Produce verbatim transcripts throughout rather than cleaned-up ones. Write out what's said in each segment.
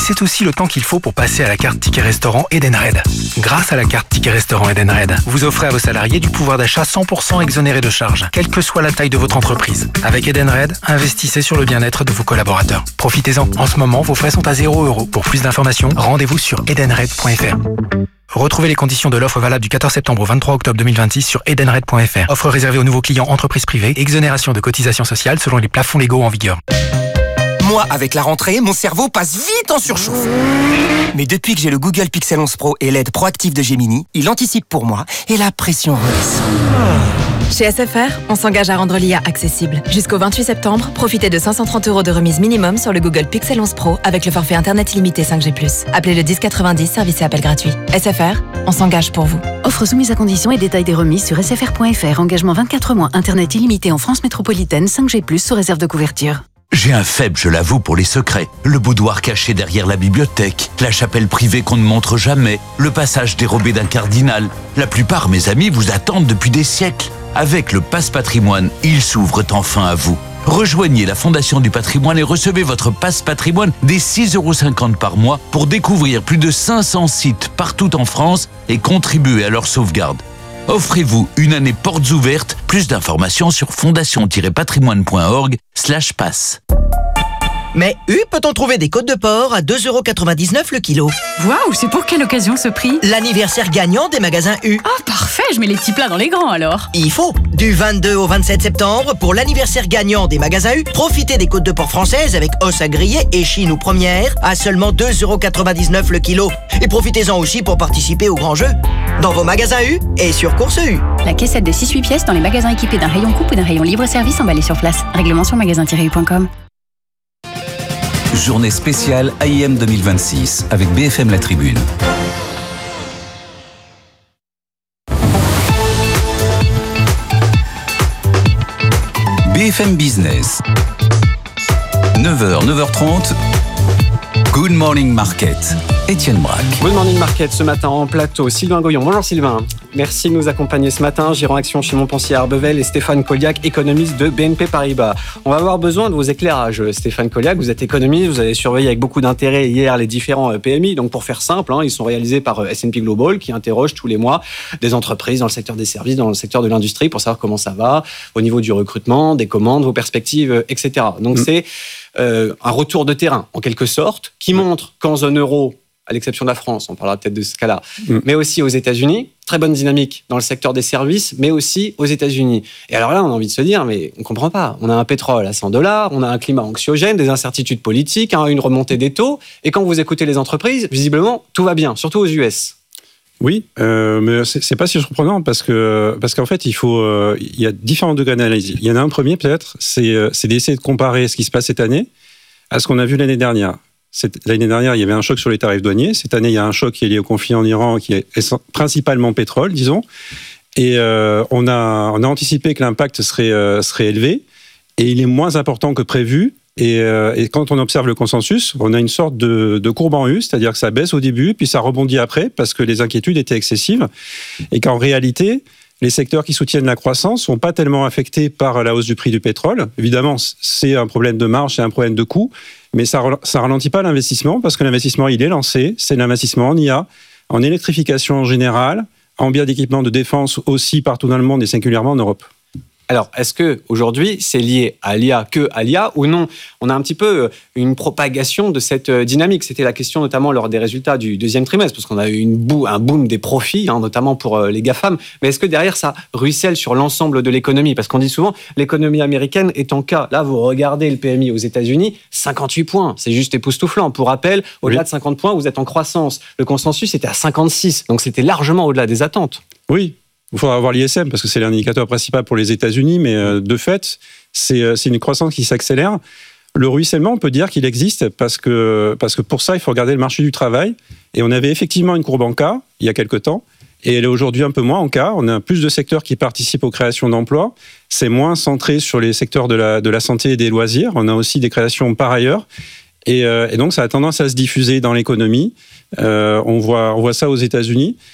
c'est aussi le temps qu'il faut pour passer à la carte Ticket Restaurant Edenred. Grâce à la carte Ticket Restaurant Edenred, vous offrez à vos salariés du pouvoir d'achat cent pour cent exonéré de charges, quelle que soit la taille de votre entreprise. Avec Edenred, investissez sur le bien-être de vos collaborateurs. Profitez-en. En ce moment, vos frais sont à zéro euro. Pour plus d'informations, rendez-vous sur edenred point f r. Retrouvez les conditions de l'offre valable du quatorze septembre au vingt-trois octobre deux mille vingt-six sur edenred point f r. Offre réservée aux nouveaux clients entreprises privées. Exonération de cotisations sociales selon les plafonds légaux en vigueur. Moi, avec la rentrée, mon cerveau passe vite en surchauffe. Mais depuis que j'ai le Google Pixel onze Pro et l'aide proactive de Gemini, il anticipe pour moi et la pression redescend. Chez S F R, on s'engage à rendre l'I A accessible. Jusqu'au vingt-huit septembre, profitez de cinq cent trente euros de remise minimum sur le Google Pixel onze Pro avec le forfait Internet illimité cinq G plus. Appelez le dix quatre-vingt-dix, service et appel gratuit. S F R, on s'engage pour vous. Offre soumise à conditions et détails des remises sur s f r point f r. Engagement vingt-quatre mois, Internet illimité en France métropolitaine, cinq G plus, sous réserve de couverture. J'ai un faible, je l'avoue, pour les secrets. Le boudoir caché derrière la bibliothèque, la chapelle privée qu'on ne montre jamais, le passage dérobé d'un cardinal. La plupart, mes amis, vous attendent depuis des siècles. Avec le Passe Patrimoine, ils s'ouvrent enfin à vous. Rejoignez la Fondation du Patrimoine et recevez votre Passe Patrimoine dès six euros cinquante par mois pour découvrir plus de cinq cents sites partout en France et contribuer à leur sauvegarde. Offrez-vous une année portes ouvertes. Plus d'informations sur fondation-patrimoine point org slash passe. Mais U peut-on trouver des côtes de porc à deux euros quatre-vingt-dix-neuf le kilo? Waouh, c'est pour quelle occasion ce prix? L'anniversaire gagnant des magasins U. Oh, parfait, je mets les petits plats dans les grands alors. Il faut. Du vingt-deux au vingt-sept septembre, pour l'anniversaire gagnant des magasins U, profitez des côtes de porc françaises avec os à griller, échine ou première à seulement deux euros quatre-vingt-dix-neuf le kilo. Et profitez-en aussi pour participer au grand jeu. Dans vos magasins U et sur Course U. La caissette de six huit pièces dans les magasins équipés d'un rayon coupe ou d'un rayon libre-service emballé sur place. Règlement sur magasin tiret u point com. Journée spéciale A I M deux mille vingt-six avec B F M La Tribune. B F M Business. neuf heures, neuf heures trente. Good Morning Market. Étienne Braque. Good Morning Market ce matin en plateau. Sylvain Goyon. Bonjour Sylvain. Merci de nous accompagner ce matin. Gérant Action chez Montpensier Arbevel et Stéphane Colliac, économiste de B N P Paribas. On va avoir besoin de vos éclairages. Stéphane Colliac, vous êtes économiste, vous avez surveillé avec beaucoup d'intérêt hier les différents P M I. Donc pour faire simple, hein, ils sont réalisés par S and P Global qui interroge tous les mois des entreprises dans le secteur des services, dans le secteur de l'industrie pour savoir comment ça va au niveau du recrutement, des commandes, vos perspectives, et cetera. Donc mmh. c'est euh, un retour de terrain en quelque sorte qui montre qu'en zone euro, à l'exception de la France, on parlera peut-être de ce cas-là, mmh. mais aussi aux États-Unis, très bonne dynamique dans le secteur des services, mais aussi aux États-Unis. Et alors là, on a envie de se dire, mais on ne comprend pas. On a un pétrole à cent dollars, on a un climat anxiogène, des incertitudes politiques, hein, une remontée des taux, et quand vous écoutez les entreprises, visiblement, tout va bien, surtout aux U S. Oui, euh, mais c'est, c'est pas si surprenant parce que parce qu'en fait, il faut, euh, il y a différents degrés d'analyse. Il y en a un premier peut-être, c'est, c'est d'essayer de comparer ce qui se passe cette année à ce qu'on a vu l'année dernière. Cette, l'année dernière, il y avait un choc sur les tarifs douaniers. Cette année, il y a un choc qui est lié au conflit en Iran, qui est principalement pétrole, disons. Et euh, on a on a anticipé que l'impact serait euh, serait élevé, et il est moins important que prévu. Et, euh, et quand on observe le consensus, on a une sorte de, de courbe en U, c'est-à-dire que ça baisse au début, puis ça rebondit après, parce que les inquiétudes étaient excessives, et qu'en réalité, les secteurs qui soutiennent la croissance sont pas tellement affectés par la hausse du prix du pétrole. Évidemment, c'est un problème de marge, c'est un problème de coût, mais ça ça ralentit pas l'investissement, parce que l'investissement, il est lancé, c'est l'investissement en I A, en électrification en général, en biens d'équipement de défense aussi partout dans le monde et singulièrement en Europe. Alors, est-ce que aujourd'hui c'est lié à l'I A que à l'I A ou non? On a un petit peu une propagation de cette dynamique. C'était la question notamment lors des résultats du deuxième trimestre, parce qu'on a eu une bou- un boom des profits, hein, notamment pour les GAFAM. Mais est-ce que derrière ça ruisselle sur l'ensemble de l'économie? Parce qu'on dit souvent l'économie américaine est en cas. Là, vous regardez le P M I aux États-Unis, cinquante-huit points, c'est juste époustouflant. Pour rappel, au-delà oui. de cinquante points, vous êtes en croissance. Le consensus était à cinquante-six, donc c'était largement au-delà des attentes. Oui. Il faudra avoir l'I S M parce que c'est l'indicateur principal pour les États-Unis, mais euh, de fait, c'est, euh, c'est une croissance qui s'accélère. Le ruissellement, on peut dire qu'il existe parce que, parce que pour ça, il faut regarder le marché du travail. Et on avait effectivement une courbe en K il y a quelque temps, et elle est aujourd'hui un peu moins en K. On a plus de secteurs qui participent aux créations d'emplois. C'est moins centré sur les secteurs de la, de la santé et des loisirs. On a aussi des créations par ailleurs. Et, euh, et donc, ça a tendance à se diffuser dans l'économie. Euh, on voit, on voit ça aux États-Unis.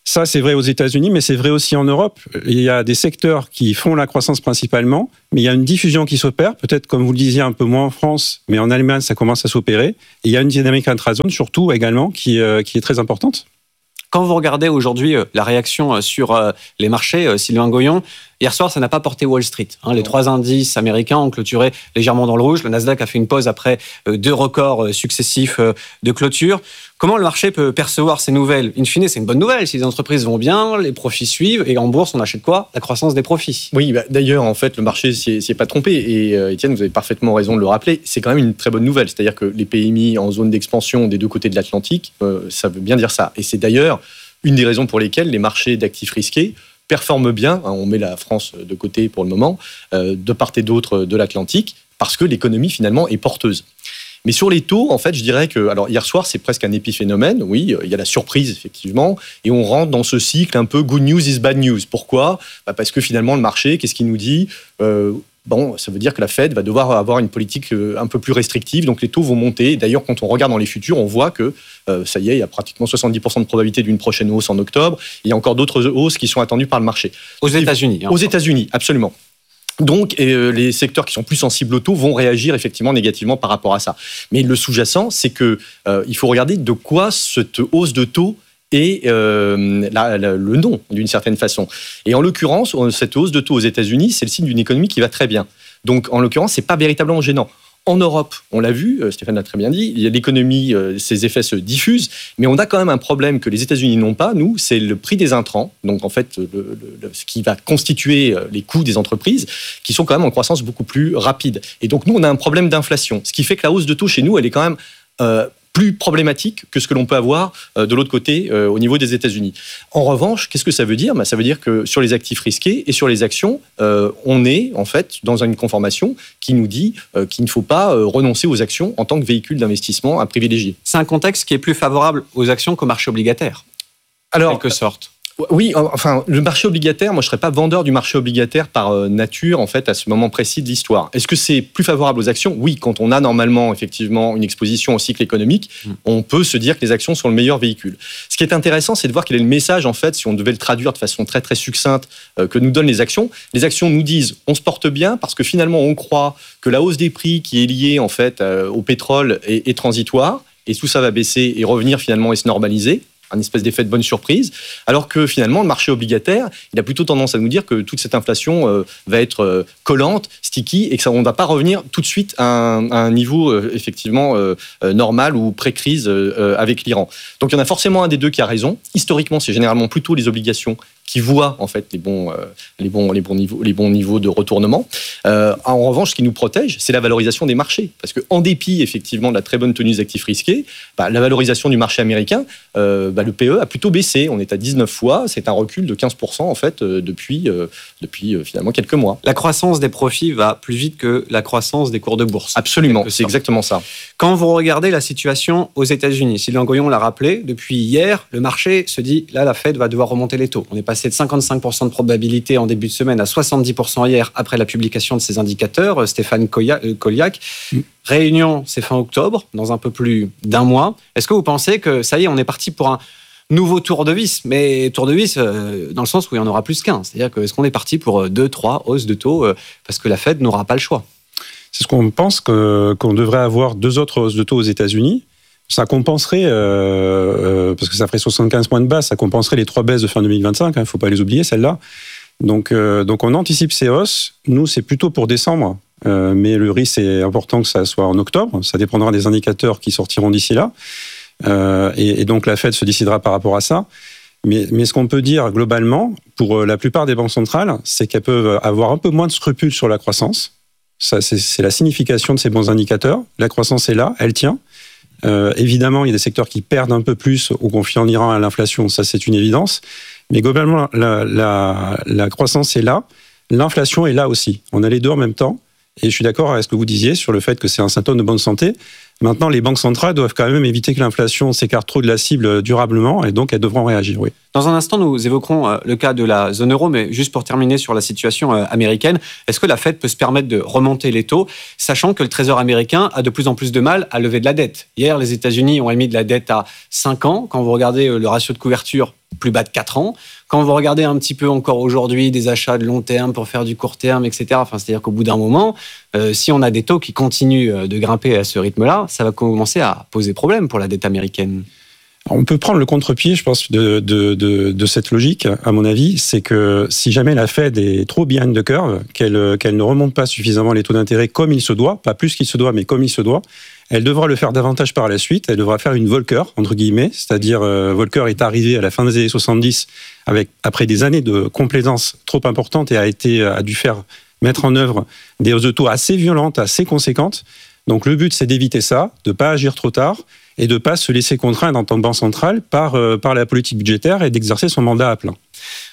Ça, c'est vrai aux États-Unis, mais c'est vrai aussi en Europe. Il y a des secteurs qui font la croissance principalement, mais il y a une diffusion qui s'opère, peut-être comme vous le disiez un peu moins en France, mais en Allemagne, ça commence à s'opérer. Et il y a une dynamique intra-zone, surtout également, qui, euh, qui est très importante. Quand vous regardez aujourd'hui la réaction sur les marchés, Sylvain Goyon, hier soir, ça n'a pas porté Wall Street. Hein, les trois indices américains ont clôturé légèrement dans le rouge. Le Nasdaq a fait une pause après deux records successifs de clôture. Comment le marché peut percevoir ces nouvelles ? In fine, c'est une bonne nouvelle. Si les entreprises vont bien, les profits suivent. Et en bourse, on achète quoi ? La croissance des profits. Oui, bah, d'ailleurs, en fait, le marché s'y est pas trompé. Et euh, Étienne, vous avez parfaitement raison de le rappeler. C'est quand même une très bonne nouvelle. C'est-à-dire que les P M I en zone d'expansion des deux côtés de l'Atlantique, euh, ça veut bien dire ça. Et c'est d'ailleurs une des raisons pour lesquelles les marchés d'actifs risqués performent bien. On met la France de côté pour le moment, euh, de part et d'autre de l'Atlantique, parce que l'économie, finalement, est porteuse. Mais sur les taux, en fait, je dirais que, alors hier soir, c'est presque un épiphénomène. Oui, il y a la surprise, effectivement, et on rentre dans ce cycle un peu good news is bad news. Pourquoi ? Bah parce que finalement, le marché, qu'est-ce qu'il nous dit ? euh, Bon, ça veut dire que la Fed va devoir avoir une politique un peu plus restrictive, donc les taux vont monter. Et d'ailleurs, quand on regarde dans les futurs, on voit que euh, ça y est, il y a pratiquement soixante-dix pour cent de probabilité d'une prochaine hausse en octobre. Il y a encore d'autres hausses qui sont attendues par le marché. Aux États-Unis. Hein, aux États-Unis, absolument. Donc, euh, les secteurs qui sont plus sensibles au taux vont réagir effectivement négativement par rapport à ça. Mais le sous-jacent, c'est que euh, il faut regarder de quoi cette hausse de taux et euh, la, la, le nom, d'une certaine façon. Et en l'occurrence, cette hausse de taux aux États-Unis, c'est le signe d'une économie qui va très bien. Donc, en l'occurrence, c'est pas véritablement gênant. En Europe, on l'a vu, Stéphane l'a très bien dit, l'économie, ses effets se diffusent, mais on a quand même un problème que les États-Unis n'ont pas, nous, c'est le prix des intrants, donc en fait, le, le, ce qui va constituer les coûts des entreprises, qui sont quand même en croissance beaucoup plus rapide. Et donc, nous, on a un problème d'inflation, ce qui fait que la hausse de taux chez nous, elle est quand même euh, plus problématique que ce que l'on peut avoir euh, de l'autre côté euh, au niveau des États-Unis. En revanche, qu'est-ce que ça veut dire ? Ben, ça veut dire que sur les actifs risqués et sur les actions, euh, on est en fait dans une conformation qui nous dit euh, qu'il ne faut pas euh, renoncer aux actions en tant que véhicule d'investissement à privilégier. C'est un contexte qui est plus favorable aux actions qu'au marché obligataire, alors, en quelque sorte. Oui, enfin, le marché obligataire, moi je ne serais pas vendeur du marché obligataire par nature, en fait, à ce moment précis de l'histoire. Est-ce que c'est plus favorable aux actions ? Oui, quand on a normalement, effectivement, une exposition au cycle économique, mmh. on peut se dire que les actions sont le meilleur véhicule. Ce qui est intéressant, c'est de voir quel est le message, en fait, si on devait le traduire de façon très, très succincte, euh, que nous donnent les actions. Les actions nous disent, on se porte bien parce que finalement, on croit que la hausse des prix qui est liée, en fait, euh, au pétrole est, est transitoire, et tout ça va baisser et revenir finalement et se normaliser. Un espèce d'effet de bonne surprise, alors que finalement le marché obligataire, il a plutôt tendance à nous dire que toute cette inflation euh, va être euh, collante, sticky, et que ça, on ne va pas revenir tout de suite à un, à un niveau euh, effectivement euh, euh, normal ou pré-crise euh, avec l'Iran. Donc il y en a forcément un des deux qui a raison. Historiquement, c'est généralement plutôt les obligations qui voient en fait les bons, euh, les bons, les bons niveaux, les bons niveaux de retournement. Euh, en revanche, ce qui nous protège, c'est la valorisation des marchés, parce que en dépit effectivement de la très bonne tenue des actifs risqués, bah, la valorisation du marché américain, euh, bah, le P E a plutôt baissé. On est à dix-neuf fois, c'est un recul de quinze pour cent en fait euh, depuis, euh, depuis euh, finalement quelques mois. La croissance des profits va plus vite que la croissance des cours de bourse. Absolument, c'est exactement ça. Quand vous regardez la situation aux États-Unis, Sylvain Goyon l'a rappelé, depuis hier, le marché se dit là, la Fed va devoir remonter les taux. On est passé de cinquante-cinq pour cent de probabilité en début de semaine à soixante-dix pour cent hier après la publication de ces indicateurs. Stéphane Koliak, mmh. Réunion, c'est fin octobre, dans un peu plus d'un mois. Est-ce que vous pensez que ça y est, on est parti pour un nouveau tour de vis, mais tour de vis euh, dans le sens où il y en aura plus qu'un. C'est-à-dire que est-ce qu'on est parti pour deux, trois hausses de taux euh, parce que la Fed n'aura pas le choix ? C'est ce qu'on pense que, qu'on devrait avoir deux autres hausses de taux aux États-Unis. Ça compenserait, euh, euh, parce que ça ferait soixante-quinze points de base, ça compenserait les trois baisses de fin deux mille vingt-cinq, il hein, ne faut pas les oublier, celles-là. Donc, euh, donc on anticipe ces hausses. Nous, c'est plutôt pour décembre, euh, mais le risque est important que ça soit en octobre. Ça dépendra des indicateurs qui sortiront d'ici là. Euh, et, et donc la Fed se décidera par rapport à ça. Mais, mais ce qu'on peut dire globalement, pour la plupart des banques centrales, c'est qu'elles peuvent avoir un peu moins de scrupules sur la croissance. Ça, c'est, c'est la signification de ces bons indicateurs. La croissance est là, elle tient. Euh, évidemment, il y a des secteurs qui perdent un peu plus au conflit en Iran, à l'inflation, ça c'est une évidence. Mais globalement, la, la, la croissance est là, l'inflation est là aussi. On a les deux en même temps. Et je suis d'accord avec ce que vous disiez sur le fait que c'est un symptôme de bonne santé. Maintenant, les banques centrales doivent quand même éviter que l'inflation s'écarte trop de la cible durablement et donc elles devront réagir, oui. Dans un instant, nous évoquerons euh, le cas de la zone euro, mais juste pour terminer sur la situation euh, américaine, est-ce que la Fed peut se permettre de remonter les taux, sachant que le Trésor américain a de plus en plus de mal à lever de la dette? Hier, les États-Unis ont émis de la dette à cinq ans. Quand vous regardez euh, le ratio de couverture, plus bas de quatre ans. Quand vous regardez un petit peu encore aujourd'hui des achats de long terme pour faire du court terme, et cetera, enfin, c'est-à-dire qu'au bout d'un moment, euh, si on a des taux qui continuent de grimper à ce rythme-là, ça va commencer à poser problème pour la dette américaine. On peut prendre le contre-pied, je pense, de, de, de, de cette logique, à mon avis, c'est que si jamais la Fed est trop behind the curve, qu'elle, qu'elle ne remonte pas suffisamment les taux d'intérêt comme il se doit, pas plus qu'il se doit, mais comme il se doit, elle devra le faire davantage par la suite, elle devra faire une Volcker, entre guillemets, c'est-à-dire euh, Volcker est arrivé à la fin des années soixante-dix avec, après des années de complaisance trop importante et a, été, a dû faire mettre en œuvre des hausses de taux assez violentes, assez conséquentes. Donc le but, c'est d'éviter ça, de ne pas agir trop tard et de ne pas se laisser contraindre en tant que banque centrale par, euh, par la politique budgétaire et d'exercer son mandat à plein.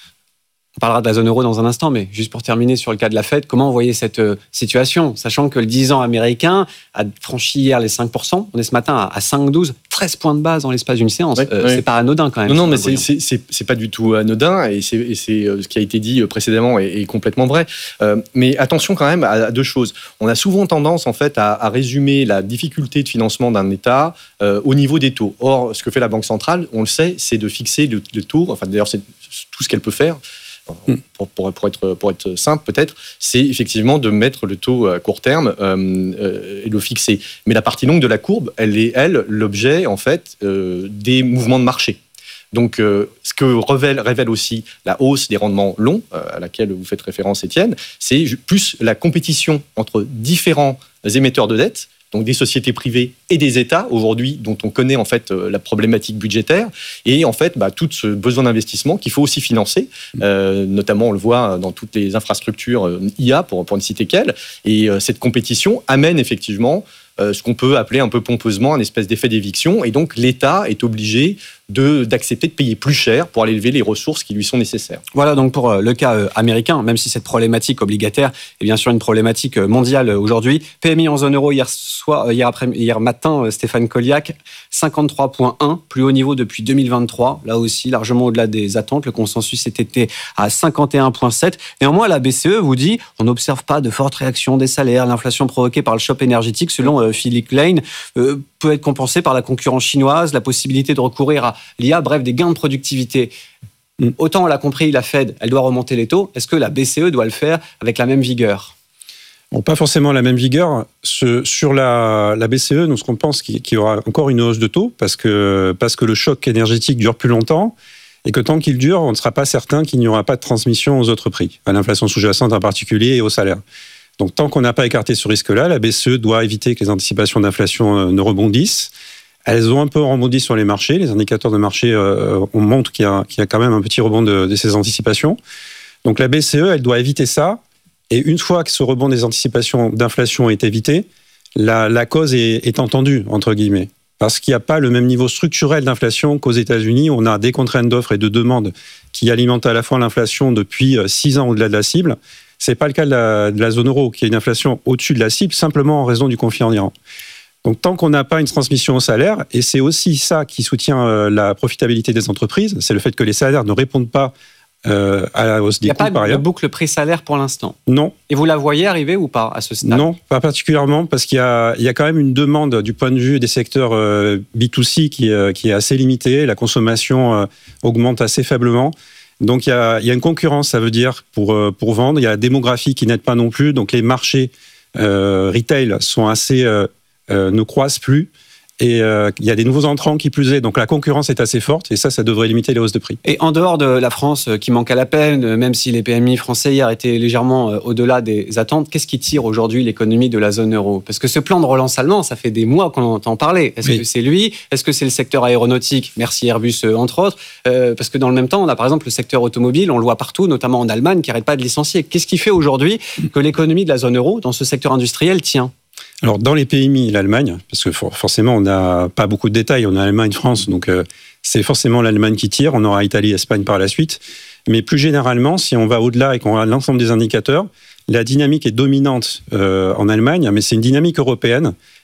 On parlera de la zone euro dans un instant, mais juste pour terminer sur le cas de la Fed, comment vous voyez cette euh, situation, sachant que le dix ans américain a franchi hier les cinq pour cent, on est ce matin à, à cinq virgule douze, treize points de base dans l'espace d'une séance. Ouais, euh, ouais. C'est pas anodin quand même. Non, non, mais c'est, c'est, c'est, c'est pas du tout anodin, et c'est, et c'est ce qui a été dit précédemment est, est complètement vrai. Euh, mais attention quand même à deux choses. On a souvent tendance en fait à, à résumer la difficulté de financement d'un État euh, au niveau des taux. Or, ce que fait la Banque centrale, on le sait, c'est de fixer le, le taux. Enfin, d'ailleurs, c'est tout ce qu'elle peut faire. Pour, pour, pour, être, pour être simple peut-être, c'est effectivement de mettre le taux à court terme euh, euh, et le fixer. Mais la partie longue de la courbe, elle est, elle, l'objet en fait euh, des mouvements de marché. Donc, euh, ce que révèle, révèle aussi la hausse des rendements longs, euh, à laquelle vous faites référence, Étienne, c'est plus la compétition entre différents émetteurs de dette, donc des sociétés privées et des États, aujourd'hui, dont on connaît en fait la problématique budgétaire, et en fait, bah, tout ce besoin d'investissement qu'il faut aussi financer, euh, notamment on le voit dans toutes les infrastructures euh, I A, pour, pour ne citer qu'elles, et euh, cette compétition amène effectivement euh, ce qu'on peut appeler un peu pompeusement un espèce d'effet d'éviction, et donc l'État est obligé de, d'accepter de payer plus cher pour aller lever les ressources qui lui sont nécessaires. Voilà donc pour le cas américain, même si cette problématique obligataire est bien sûr une problématique mondiale aujourd'hui. P M I en zone euro hier soir, hier, après, hier matin, Stéphane Colliac, cinquante-trois virgule un, plus haut niveau depuis deux mille vingt-trois, là aussi largement au-delà des attentes. Le consensus était à cinquante et un virgule sept. Néanmoins, la B C E vous dit on n'observe pas de forte réaction des salaires. L'inflation provoquée par le choc énergétique, selon euh, Philippe Lane, euh, peut être compensée par la concurrence chinoise, la possibilité de recourir à l'I A, bref, des gains de productivité. Mm. Autant on l'a compris, la Fed, elle doit remonter les taux. Est-ce que la B C E doit le faire avec la même vigueur ? Bon, pas forcément la même vigueur. Ce, sur la, la B C E, nous, ce qu'on pense qu'il, qu'il y aura encore une hausse de taux parce que, parce que le choc énergétique dure plus longtemps et que tant qu'il dure, on ne sera pas certain qu'il n'y aura pas de transmission aux autres prix, à l'inflation sous-jacente en particulier et aux salaires. Donc, tant qu'on n'a pas écarté ce risque-là, la B C E doit éviter que les anticipations d'inflation ne rebondissent. Elles ont un peu rebondi sur les marchés. Les indicateurs de marché euh, on montre qu'il y a, qu'il y a quand même un petit rebond de, de ces anticipations. Donc, la B C E, elle doit éviter ça. Et une fois que ce rebond des anticipations d'inflation est évité, la, la cause est, est entendue, entre guillemets. Parce qu'il n'y a pas le même niveau structurel d'inflation qu'aux États-Unis. On a des contraintes d'offres et de demandes qui alimentent à la fois l'inflation depuis six ans au-delà de la cible. Ce n'est pas le cas de la, de la zone euro, qui a une inflation au-dessus de la cible, simplement en raison du conflit en Iran. Donc, tant qu'on n'a pas une transmission au salaire, et c'est aussi ça qui soutient euh, la profitabilité des entreprises, c'est le fait que les salaires ne répondent pas euh, à la hausse des coûts, par ailleurs. Il n'y a pas de boucle prix-salaire pour l'instant. Non. Et vous la voyez arriver ou pas à ce stade ? Non, pas particulièrement, parce qu'il y a, il y a quand même une demande du point de vue des secteurs euh, B deux C qui, euh, qui est assez limitée. La consommation euh, augmente assez faiblement. Donc, il y a, il y a une concurrence, ça veut dire, pour, euh, pour vendre. Il y a la démographie qui n'aide pas non plus. Donc, les marchés euh, retail sont assez... Euh, Euh, ne croissent plus et euh, il y a des nouveaux entrants qui plus est, donc la concurrence est assez forte et ça, ça devrait limiter les hausses de prix. Et en dehors de la France euh, qui manque à l'appel, même si les P M I français hier étaient légèrement euh, au-delà des attentes, qu'est-ce qui tire aujourd'hui l'économie de la zone euro ? Parce que ce plan de relance allemand, ça fait des mois qu'on entend parler. Est-ce oui. que c'est lui ? Est-ce que c'est le secteur aéronautique ? Merci Airbus, euh, entre autres. Euh, parce que dans le même temps, on a par exemple le secteur automobile, on le voit partout, notamment en Allemagne, qui n'arrête pas de licencier. Qu'est-ce qui fait aujourd'hui que l'économie de la zone euro, dans ce secteur industriel, tient ? Alors, dans les P M I, l'Allemagne, parce que forcément, on n'a pas beaucoup de détails, on a Allemagne, France, donc euh, c'est forcément l'Allemagne qui tire, on aura Italie, Espagne par la suite. Mais plus généralement, si on va au-delà et qu'on regarde l'ensemble des indicateurs, la dynamique est dominante euh, en Allemagne, mais c'est une dynamique européenne.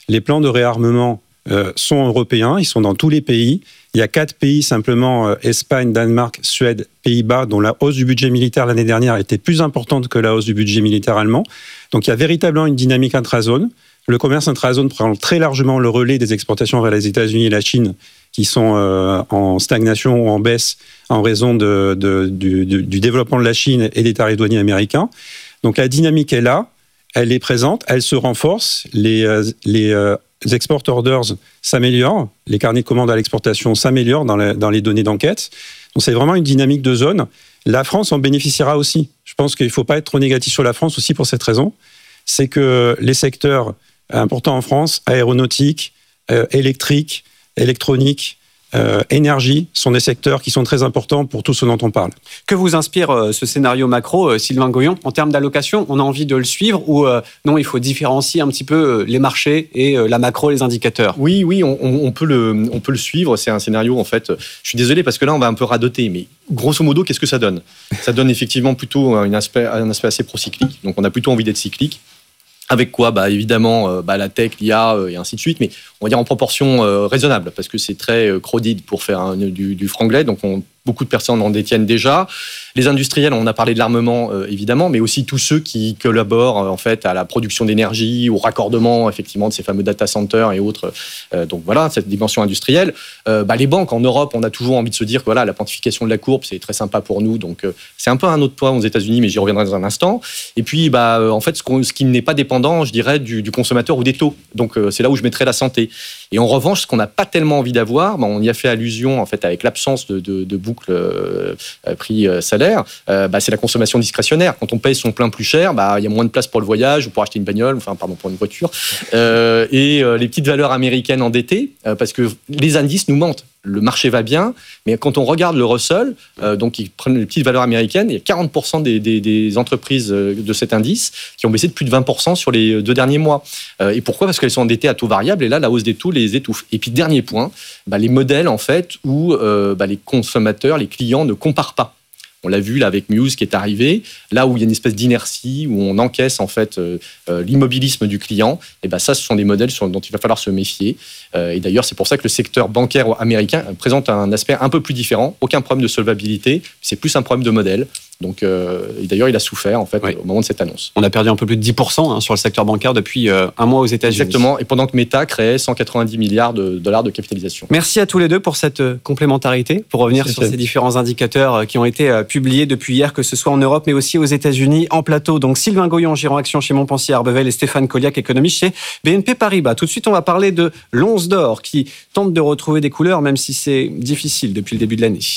Les plans de réarmement euh, sont européens, ils sont dans tous les pays. Il y a quatre pays simplement, euh, Espagne, Danemark, Suède, Pays-Bas, dont la hausse du budget militaire l'année dernière était plus importante que la hausse du budget militaire allemand. Donc il y a véritablement une dynamique intrazone. Le commerce intrazone prend très largement le relais des exportations vers les États-Unis et la Chine, qui sont euh, en stagnation ou en baisse en raison de, de, du, du, du développement de la Chine et des tarifs douaniers américains. Donc la dynamique est là, elle est présente, elle se renforce, les, euh, les euh, export orders s'améliorent, les carnets de commandes à l'exportation s'améliorent dans, la, dans les données d'enquête. Donc c'est vraiment une dynamique de zone. La France en bénéficiera aussi. Je pense qu'il ne faut pas être trop négatif sur la France aussi pour cette raison. C'est que les secteurs importants en France, aéronautique, euh, électrique, électronique, Euh, énergie, sont des secteurs qui sont très importants pour tout ce dont on parle. Que vous inspire euh, ce scénario macro, euh, Sylvain Goyon? En termes d'allocation, on a envie de le suivre ou euh, non, il faut différencier un petit peu euh, les marchés et euh, la macro, les indicateurs? Oui, oui, on, on, peut le, on peut le suivre. C'est un scénario, en fait, je suis désolé parce que là, on va un peu radoter, mais grosso modo, qu'est-ce que ça donne? Ça donne effectivement plutôt un aspect, un aspect assez procyclique. Donc, on a plutôt envie d'être cyclique. Avec quoi? Bah, évidemment, euh, bah, la tech, l'I A euh, et ainsi de suite, mais on va dire en proportion euh, raisonnable, parce que c'est très euh, crowded pour faire un, du, du franglais, donc on, beaucoup de personnes en détiennent déjà. Les industriels, on a parlé de l'armement, euh, évidemment, mais aussi tous ceux qui collaborent euh, en fait, à la production d'énergie, au raccordement effectivement, de ces fameux data centers et autres. Euh, donc voilà, cette dimension industrielle. Euh, bah, les banques, en Europe, on a toujours envie de se dire que voilà, la quantification de la courbe, c'est très sympa pour nous, donc euh, c'est un peu un autre point aux États-Unis, mais j'y reviendrai dans un instant. Et puis, bah, euh, en fait, ce, ce qui n'est pas dépendant, je dirais, du, du consommateur ou des taux. Donc euh, c'est là où je mettrais la santé. Et en revanche, ce qu'on n'a pas tellement envie d'avoir, bah, on y a fait allusion en fait avec l'absence de, de, de boucle euh, prix-salaire, euh, bah, c'est la consommation discrétionnaire. Quand on paye son plein plus cher, bah, il y a moins de place pour le voyage ou pour acheter une bagnole, enfin pardon, pour une voiture. Euh, et euh, les petites valeurs américaines endettées, euh, parce que les indices nous mentent. Le marché va bien, mais quand on regarde le Russell, euh, donc ils prennent les petites valeurs américaines, il y a quarante pour cent des, des, des entreprises de cet indice qui ont baissé de plus de vingt pour cent sur les deux derniers mois. Euh, et pourquoi? Parce qu'elles sont endettées à taux variable, et là, la hausse des taux les étouffe. Et puis, dernier point, bah, les modèles, en fait, où euh, bah, les consommateurs, les clients ne comparent pas. On l'a vu là avec Muse qui est arrivé, là où il y a une espèce d'inertie, où on encaisse en fait euh, euh, l'immobilisme du client, et ben ça, ce sont des modèles sur, dont il va falloir se méfier. Euh, et d'ailleurs, c'est pour ça que le secteur bancaire américain présente un aspect un peu plus différent. Aucun problème de solvabilité, c'est plus un problème de modèle. Donc, euh, et d'ailleurs, il a souffert en fait oui. au moment de cette annonce. On a perdu un peu plus de dix pour cent hein, sur le secteur bancaire depuis euh, un mois aux États-Unis. Exactement. Et pendant que Meta créait cent quatre-vingt-dix milliards de dollars de capitalisation. Merci à tous les deux pour cette complémentarité. Pour revenir C'est sur fait. ces différents indicateurs qui ont été euh, publiés depuis hier, que ce soit en Europe, mais aussi aux États-Unis, en plateau. Donc, Sylvain Goyon, gérant action chez Montpensier Arbevel, et Stéphane Colliac, économiste chez B N P Paribas. Tout de suite, on va parler de l'once d'or qui tente de retrouver des couleurs, même si c'est difficile depuis le début de l'année.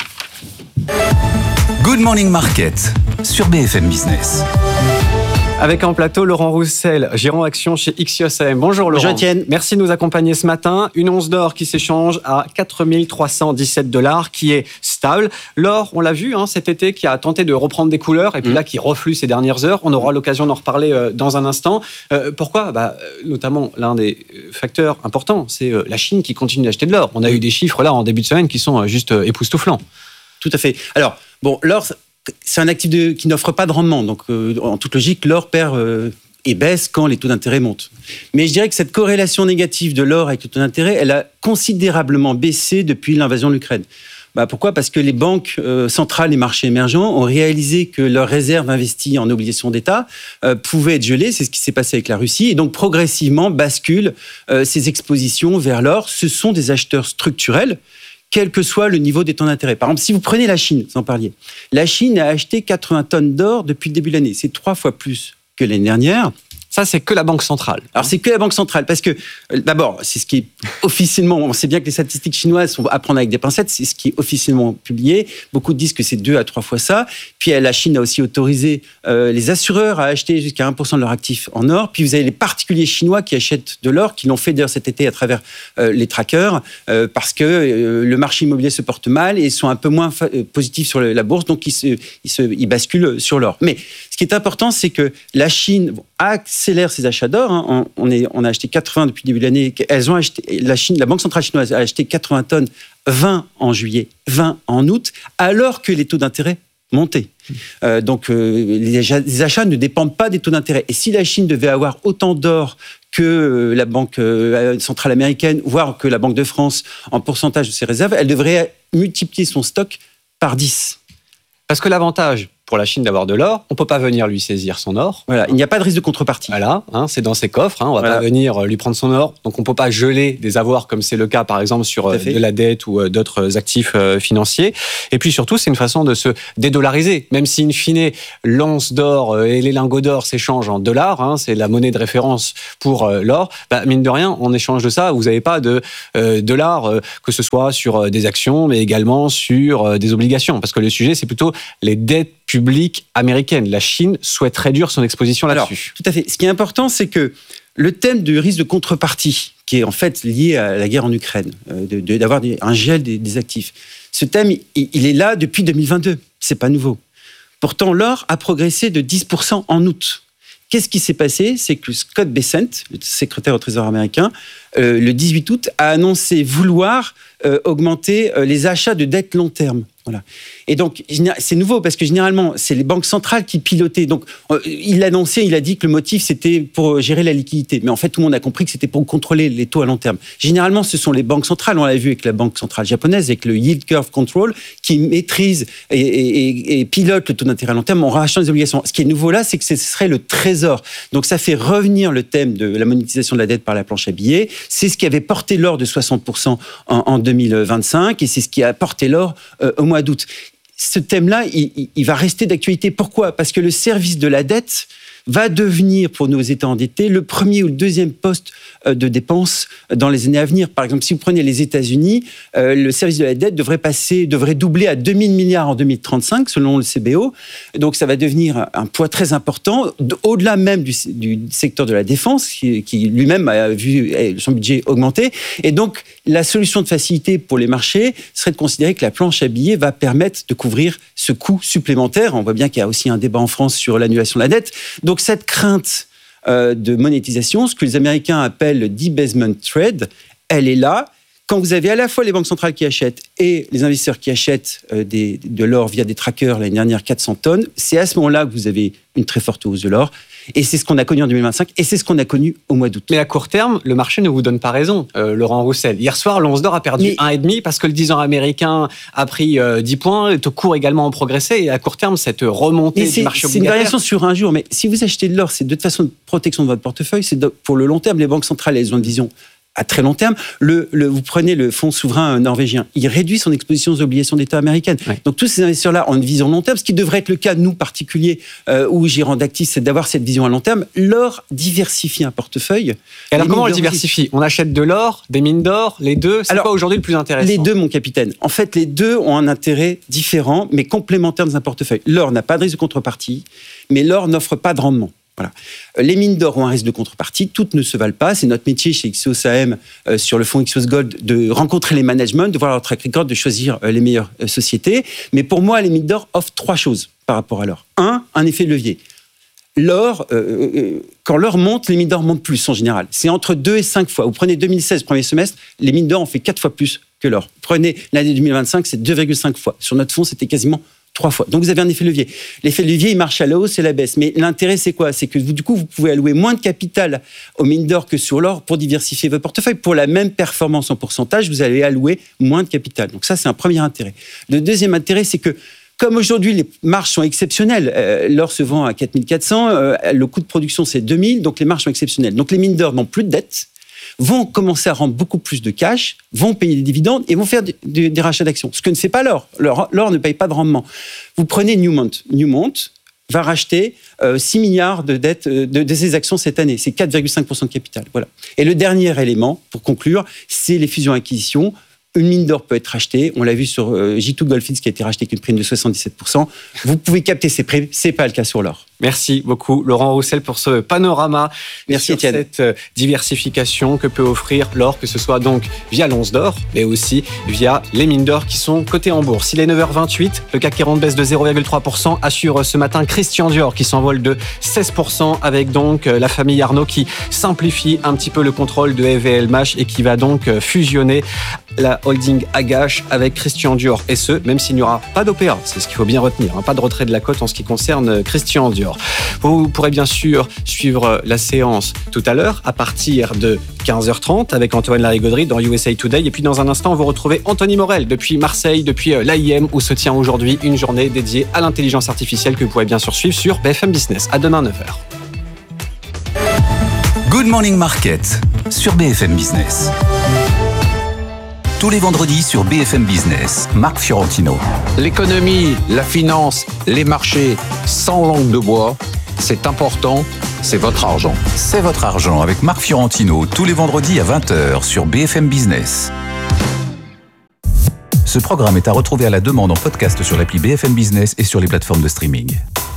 Good Morning Market sur B F M Business. Avec en plateau Laurent Roussel, gérant action chez Ixios A M. Bonjour Laurent. Bonjour Étienne. Merci de nous accompagner ce matin. Une once d'or qui s'échange à quatre mille trois cent dix-sept dollars, qui est stable. L'or, on l'a vu hein, cet été, qui a tenté de reprendre des couleurs et puis mmh. là qui reflue ces dernières heures. On aura l'occasion d'en reparler euh, dans un instant. Euh, pourquoi bah, notamment, l'un des facteurs importants, c'est euh, la Chine qui continue d'acheter de l'or. On a eu des chiffres là en début de semaine qui sont euh, juste euh, époustouflants. Tout à fait. Alors, bon, l'or, c'est un actif de, qui n'offre pas de rendement. Donc, euh, en toute logique, l'or perd euh, et baisse quand les taux d'intérêt montent. Mais je dirais que cette corrélation négative de l'or avec le taux d'intérêt, elle a considérablement baissé depuis l'invasion de l'Ukraine. Bah, pourquoi? Parce que les banques euh, centrales et marchés émergents ont réalisé que leurs réserves investies en obligations d'État euh, pouvaient être gelées. C'est ce qui s'est passé avec la Russie. Et donc, progressivement, basculent euh, ces expositions vers l'or. Ce sont des acheteurs structurels, quel que soit le niveau des taux d'intérêt. Par exemple, si vous prenez la Chine, vous en parliez, la Chine a acheté quatre-vingts tonnes d'or depuis le début de l'année. C'est trois fois plus que l'année dernière. Ça, c'est que la Banque centrale. Alors, c'est que la Banque centrale, parce que, euh, d'abord, c'est ce qui est officiellement, on sait bien que les statistiques chinoises sont à prendre avec des pincettes, c'est ce qui est officiellement publié. Beaucoup disent que c'est deux à trois fois ça. Puis, la Chine a aussi autorisé euh, les assureurs à acheter jusqu'à un pour cent de leurs actifs en or. Puis, vous avez les particuliers chinois qui achètent de l'or, qui l'ont fait d'ailleurs cet été à travers euh, les trackers, euh, parce que euh, le marché immobilier se porte mal et sont un peu moins fa- positifs sur la bourse, donc ils, se, ils, se, ils basculent sur l'or. Mais ce qui est important, c'est que la Chine bon, accélère ses achats d'or. Hein. On, est, on a acheté quatre-vingts depuis le début de l'année. Elles ont acheté, la, Chine, la Banque centrale chinoise a acheté quatre-vingts tonnes, vingt en juillet, vingt en août, alors que les taux d'intérêt montaient. Euh, donc euh, les, les achats ne dépendent pas des taux d'intérêt. Et si la Chine devait avoir autant d'or que la Banque centrale américaine, voire que la Banque de France en pourcentage de ses réserves, elle devrait multiplier son stock par dix. Parce que l'avantage pour la Chine d'avoir de l'or, on ne peut pas venir lui saisir son or. Voilà, il n'y a pas de risque de contrepartie. Voilà, hein, c'est dans ses coffres, hein, on ne va voilà. pas venir lui prendre son or, donc on ne peut pas geler des avoirs comme c'est le cas par exemple sur euh, de la dette ou euh, d'autres actifs euh, financiers. Et puis surtout, c'est une façon de se dédollariser, même si in fine, l'once d'or euh, et les lingots d'or s'échangent en dollars, hein, c'est la monnaie de référence pour euh, l'or, bah, mine de rien, en échange de ça, vous n'avez pas de euh, dollars, euh, que ce soit sur euh, des actions, mais également sur euh, des obligations, parce que le sujet, c'est plutôt les dettes publique américaine. La Chine souhaite réduire son exposition là-dessus. Alors, tout à fait. Ce qui est important, c'est que le thème du risque de contrepartie, qui est en fait lié à la guerre en Ukraine, euh, de, de, d'avoir des, un gel des, des actifs, ce thème, il, il est là depuis deux mille vingt-deux. C'est pas nouveau. Pourtant, l'or a progressé de dix pour cent en août. Qu'est-ce qui s'est passé? C'est que Scott Bessent, le secrétaire au Trésor américain, euh, le dix-huit août, a annoncé vouloir euh, augmenter euh, les achats de dettes long terme. Voilà. Et donc, c'est nouveau parce que généralement, c'est les banques centrales qui pilotaient. Donc, euh, il a annoncé, il a dit que le motif, c'était pour gérer la liquidité. Mais en fait, tout le monde a compris que c'était pour contrôler les taux à long terme. Généralement, ce sont les banques centrales, on l'a vu avec la banque centrale japonaise, avec le yield curve control, qui maîtrise et, et, et pilote le taux d'intérêt à long terme en rachetant les obligations. Ce qui est nouveau là, c'est que ce serait le trésor. Donc, ça fait revenir le thème de la monétisation de la dette par la planche à billets. C'est ce qui avait porté l'or de soixante pour cent en, en deux mille vingt-cinq et c'est ce qui a porté l'or euh, au mois d'août. Ce thème-là, il, il va rester d'actualité. Pourquoi? Parce que le service de la dette va devenir, pour nos États endettés, le premier ou le deuxième poste de dépenses dans les années à venir. Par exemple, si vous prenez les États-Unis, euh, le service de la dette devrait passer, devrait doubler à deux mille milliards en deux mille trente-cinq, selon le C B O. Donc, ça va devenir un poids très important, au-delà même du, du secteur de la défense, qui, qui lui-même a vu son budget augmenter. Et donc, la solution de facilité pour les marchés serait de considérer que la planche à billets va permettre de couvrir ce coût supplémentaire. On voit bien qu'il y a aussi un débat en France sur l'annulation de la dette. Donc, cette crainte euh, de monétisation, ce que les Américains appellent le debasement trade, elle est là. Quand vous avez à la fois les banques centrales qui achètent et les investisseurs qui achètent euh, des, de l'or via des trackers, l'année dernière quatre cents tonnes, c'est à ce moment-là que vous avez une très forte hausse de l'or. Et c'est ce qu'on a connu en deux mille vingt-cinq et c'est ce qu'on a connu au mois d'août. Mais à court terme, le marché ne vous donne pas raison, euh, Laurent Roussel. Hier soir, l'once d'or a perdu Mais... un virgule cinq parce que le dix ans américain a pris euh, dix points, le taux court également a progressé et à court terme, cette remontée du marché obligataire... C'est une variation sur un jour, mais si vous achetez de l'or, c'est de toute façon une protection de votre portefeuille, c'est de, pour le long terme. Les banques centrales, elles ont une vision à très long terme. Le, le, vous prenez le fonds souverain norvégien, il réduit son exposition aux obligations d'État américaines. Ouais. Donc tous ces investisseurs-là ont une vision long terme, ce qui devrait être le cas de nous particuliers euh, ou gérants d'actifs, c'est d'avoir cette vision à long terme. L'or diversifie un portefeuille. Et alors comment on le diversifie? On achète de l'or, des mines d'or, les deux? C'est alors, quoi aujourd'hui le plus intéressant? Les deux, mon capitaine. En fait, les deux ont un intérêt différent, mais complémentaire dans un portefeuille. L'or n'a pas de risque de contrepartie, mais l'or n'offre pas de rendement. Voilà. Les mines d'or ont un risque de contrepartie, toutes ne se valent pas. C'est notre métier chez Ixios A M euh, sur le fonds Ixios Gold de rencontrer les managements, de voir leur track record, de choisir euh, les meilleures euh, sociétés. Mais pour moi, les mines d'or offrent trois choses par rapport à l'or. Un, un effet de levier. L'or, euh, euh, quand l'or monte, les mines d'or montent plus en général. C'est entre deux et cinq fois. Vous prenez deux mille seize, premier semestre, les mines d'or ont fait quatre fois plus que l'or. Prenez l'année deux mille vingt-cinq, c'est deux virgule cinq fois. Sur notre fonds, c'était quasiment trois fois. Donc vous avez un effet levier. L'effet levier, il marche à la hausse et à la baisse. Mais l'intérêt, c'est quoi? C'est que vous, du coup, vous pouvez allouer moins de capital aux mines d'or que sur l'or pour diversifier votre portefeuille. Pour la même performance en pourcentage, vous allez allouer moins de capital. Donc ça, c'est un premier intérêt. Le deuxième intérêt, c'est que comme aujourd'hui, les marges sont exceptionnelles, euh, l'or se vend à quatre mille quatre cents, euh, le coût de production, c'est deux mille, donc les marges sont exceptionnelles. Donc les mines d'or n'ont plus de dettes, vont commencer à rendre beaucoup plus de cash, vont payer des dividendes et vont faire des, des, des rachats d'actions. Ce que ne fait pas l'or. L'or, l'or ne paye pas de rendement. Vous prenez Newmont. Newmont va racheter euh, six milliards de dettes euh, de, de ses actions cette année. C'est quatre virgule cinq pour cent de capital. Voilà. Et le dernier élément, pour conclure, c'est les fusions-acquisitions. Une mine d'or peut être rachetée. On l'a vu sur euh, J deux Goldfields qui a été racheté avec une prime de soixante-dix-sept pour cent. Vous pouvez capter ces primes. C'est pas le cas sur l'or. Merci beaucoup, Laurent Roussel, pour ce panorama. Merci, sur Étienne. Cette diversification que peut offrir l'or, que ce soit donc via l'once d'or, mais aussi via les mines d'or qui sont cotées en bourse. Il est neuf heures vingt-huit, le C A C quarante baisse de zéro virgule trois pour cent, assure ce matin Christian Dior qui s'envole de seize pour cent avec donc la famille Arnault qui simplifie un petit peu le contrôle de L V L M H et qui va donc fusionner la holding Agache avec Christian Dior, et ce, même s'il n'y aura pas d'O P A. C'est ce qu'il faut bien retenir, hein, pas de retrait de la cote en ce qui concerne Christian Dior. sport. Vous pourrez bien sûr suivre la séance tout à l'heure à partir de quinze heures trente avec Antoine Larigauderie dans U S A Today. Et puis dans un instant, vous retrouvez Anthony Morel depuis Marseille, depuis l'A I M où se tient aujourd'hui une journée dédiée à l'intelligence artificielle que vous pourrez bien sûr suivre sur B F M Business. À demain neuf heures. Good Morning Market sur B F M Business. Tous les vendredis sur B F M Business, Marc Fiorentino. L'économie, la finance, les marchés, sans langue de bois, c'est important, c'est votre argent. C'est votre argent avec Marc Fiorentino, tous les vendredis à vingt heures sur B F M Business. Ce programme est à retrouver à la demande en podcast sur l'appli B F M Business et sur les plateformes de streaming.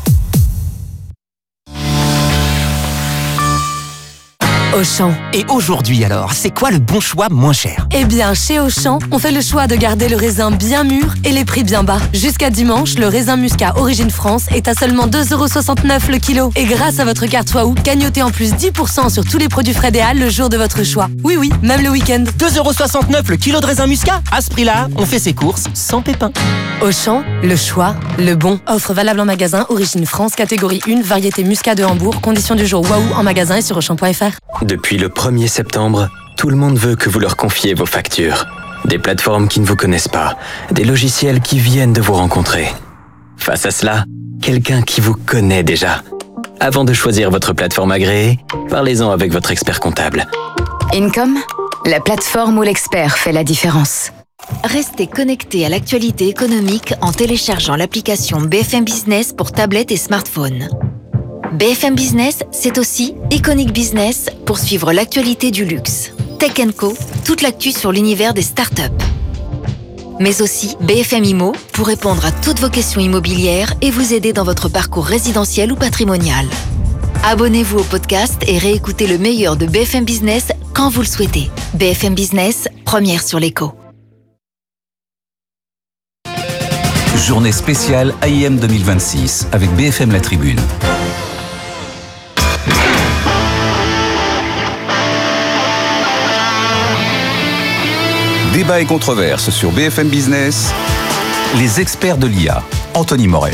Auchan. Et aujourd'hui alors, c'est quoi le bon choix moins cher? Eh bien, chez Auchan, on fait le choix de garder le raisin bien mûr et les prix bien bas. Jusqu'à dimanche, le raisin muscat Origine France est à seulement deux euros soixante-neuf le kilo. Et grâce à votre carte Waouh, gagnotez en plus dix pour cent sur tous les produits frais des Halles le jour de votre choix. Oui, oui, même le week-end. deux euros soixante-neuf le kilo de raisin muscat? À ce prix-là, on fait ses courses sans pépin. Auchan, le choix, le bon. Offre valable en magasin, Origine France, catégorie un, variété muscat de Hambourg. Conditions du jour Waouh en magasin et sur auchan point f r. Depuis le premier septembre, tout le monde veut que vous leur confiez vos factures. Des plateformes qui ne vous connaissent pas, des logiciels qui viennent de vous rencontrer. Face à cela, quelqu'un qui vous connaît déjà. Avant de choisir votre plateforme agréée, parlez-en avec votre expert comptable. Income, la plateforme où l'expert fait la différence. Restez connecté à l'actualité économique en téléchargeant l'application B F M Business pour tablette et smartphone. B F M Business, c'est aussi Iconic Business pour suivre l'actualité du luxe. Tech and Co, toute l'actu sur l'univers des startups. Mais aussi B F M Immo pour répondre à toutes vos questions immobilières et vous aider dans votre parcours résidentiel ou patrimonial. Abonnez-vous au podcast et réécoutez le meilleur de B F M Business quand vous le souhaitez. B F M Business, première sur l'écho. Journée spéciale A I M deux mille vingt-six avec B F M La Tribune. Débat et controverse sur B F M Business. Les experts de l'I A. Anthony Morel.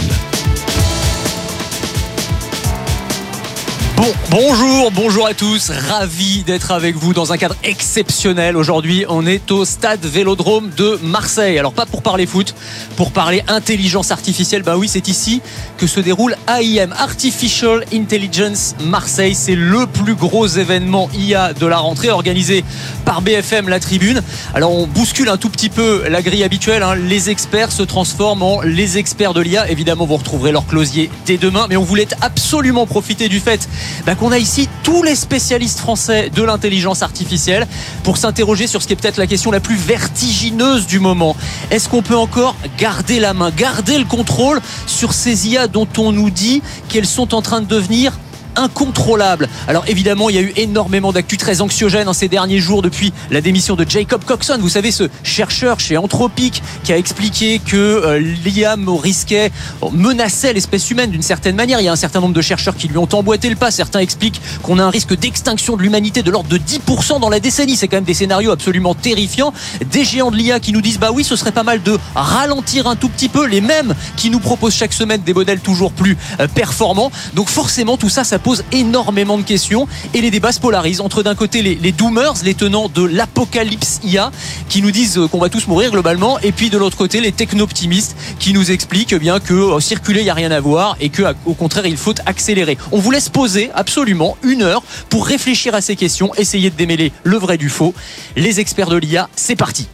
Bon, bonjour, bonjour à tous, ravi d'être avec vous dans un cadre exceptionnel. Aujourd'hui, on est au stade Vélodrome de Marseille. Alors pas pour parler foot, pour parler intelligence artificielle. Bah oui, c'est ici que se déroule A I M, Artificial Intelligence Marseille. C'est le plus gros événement I A de la rentrée organisé par B F M La Tribune. Alors on bouscule un tout petit peu la grille habituelle, hein. Les experts se transforment en les experts de l'I A. Évidemment, vous retrouverez leur closier dès demain, mais on voulait absolument profiter du fait bah, qu'on a ici tous les spécialistes français de l'intelligence artificielle pour s'interroger sur ce qui est peut-être la question la plus vertigineuse du moment. Est-ce qu'on peut encore garder la main, garder le contrôle sur ces I A dont on nous dit qu'elles sont en train de devenir incontrôlable? Alors évidemment, il y a eu énormément d'actu très anxiogènes hein, ces derniers jours depuis la démission de Jacob Coxon. Vous savez, ce chercheur chez Anthropic qui a expliqué que euh, l'I A risquait, menaçait l'espèce humaine d'une certaine manière. Il y a un certain nombre de chercheurs qui lui ont emboîté le pas. Certains expliquent qu'on a un risque d'extinction de l'humanité de l'ordre de dix pour cent dans la décennie. C'est quand même des scénarios absolument terrifiants. Des géants de l'I A qui nous disent bah oui, ce serait pas mal de ralentir un tout petit peu, les mêmes qui nous proposent chaque semaine des modèles toujours plus euh, performants. Donc forcément, tout ça, ça pose énormément de questions et les débats se polarisent entre d'un côté les, les doomers, les tenants de l'apocalypse I A qui nous disent qu'on va tous mourir globalement, et puis de l'autre côté les techno-optimistes qui nous expliquent eh bien que euh, circuler il n'y a rien à voir et que au contraire il faut accélérer. On vous laisse poser absolument une heure pour réfléchir à ces questions, essayer de démêler le vrai du faux. Les experts de l'I A, c'est parti.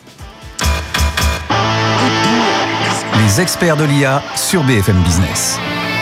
Les experts de l'I A sur B F M Business.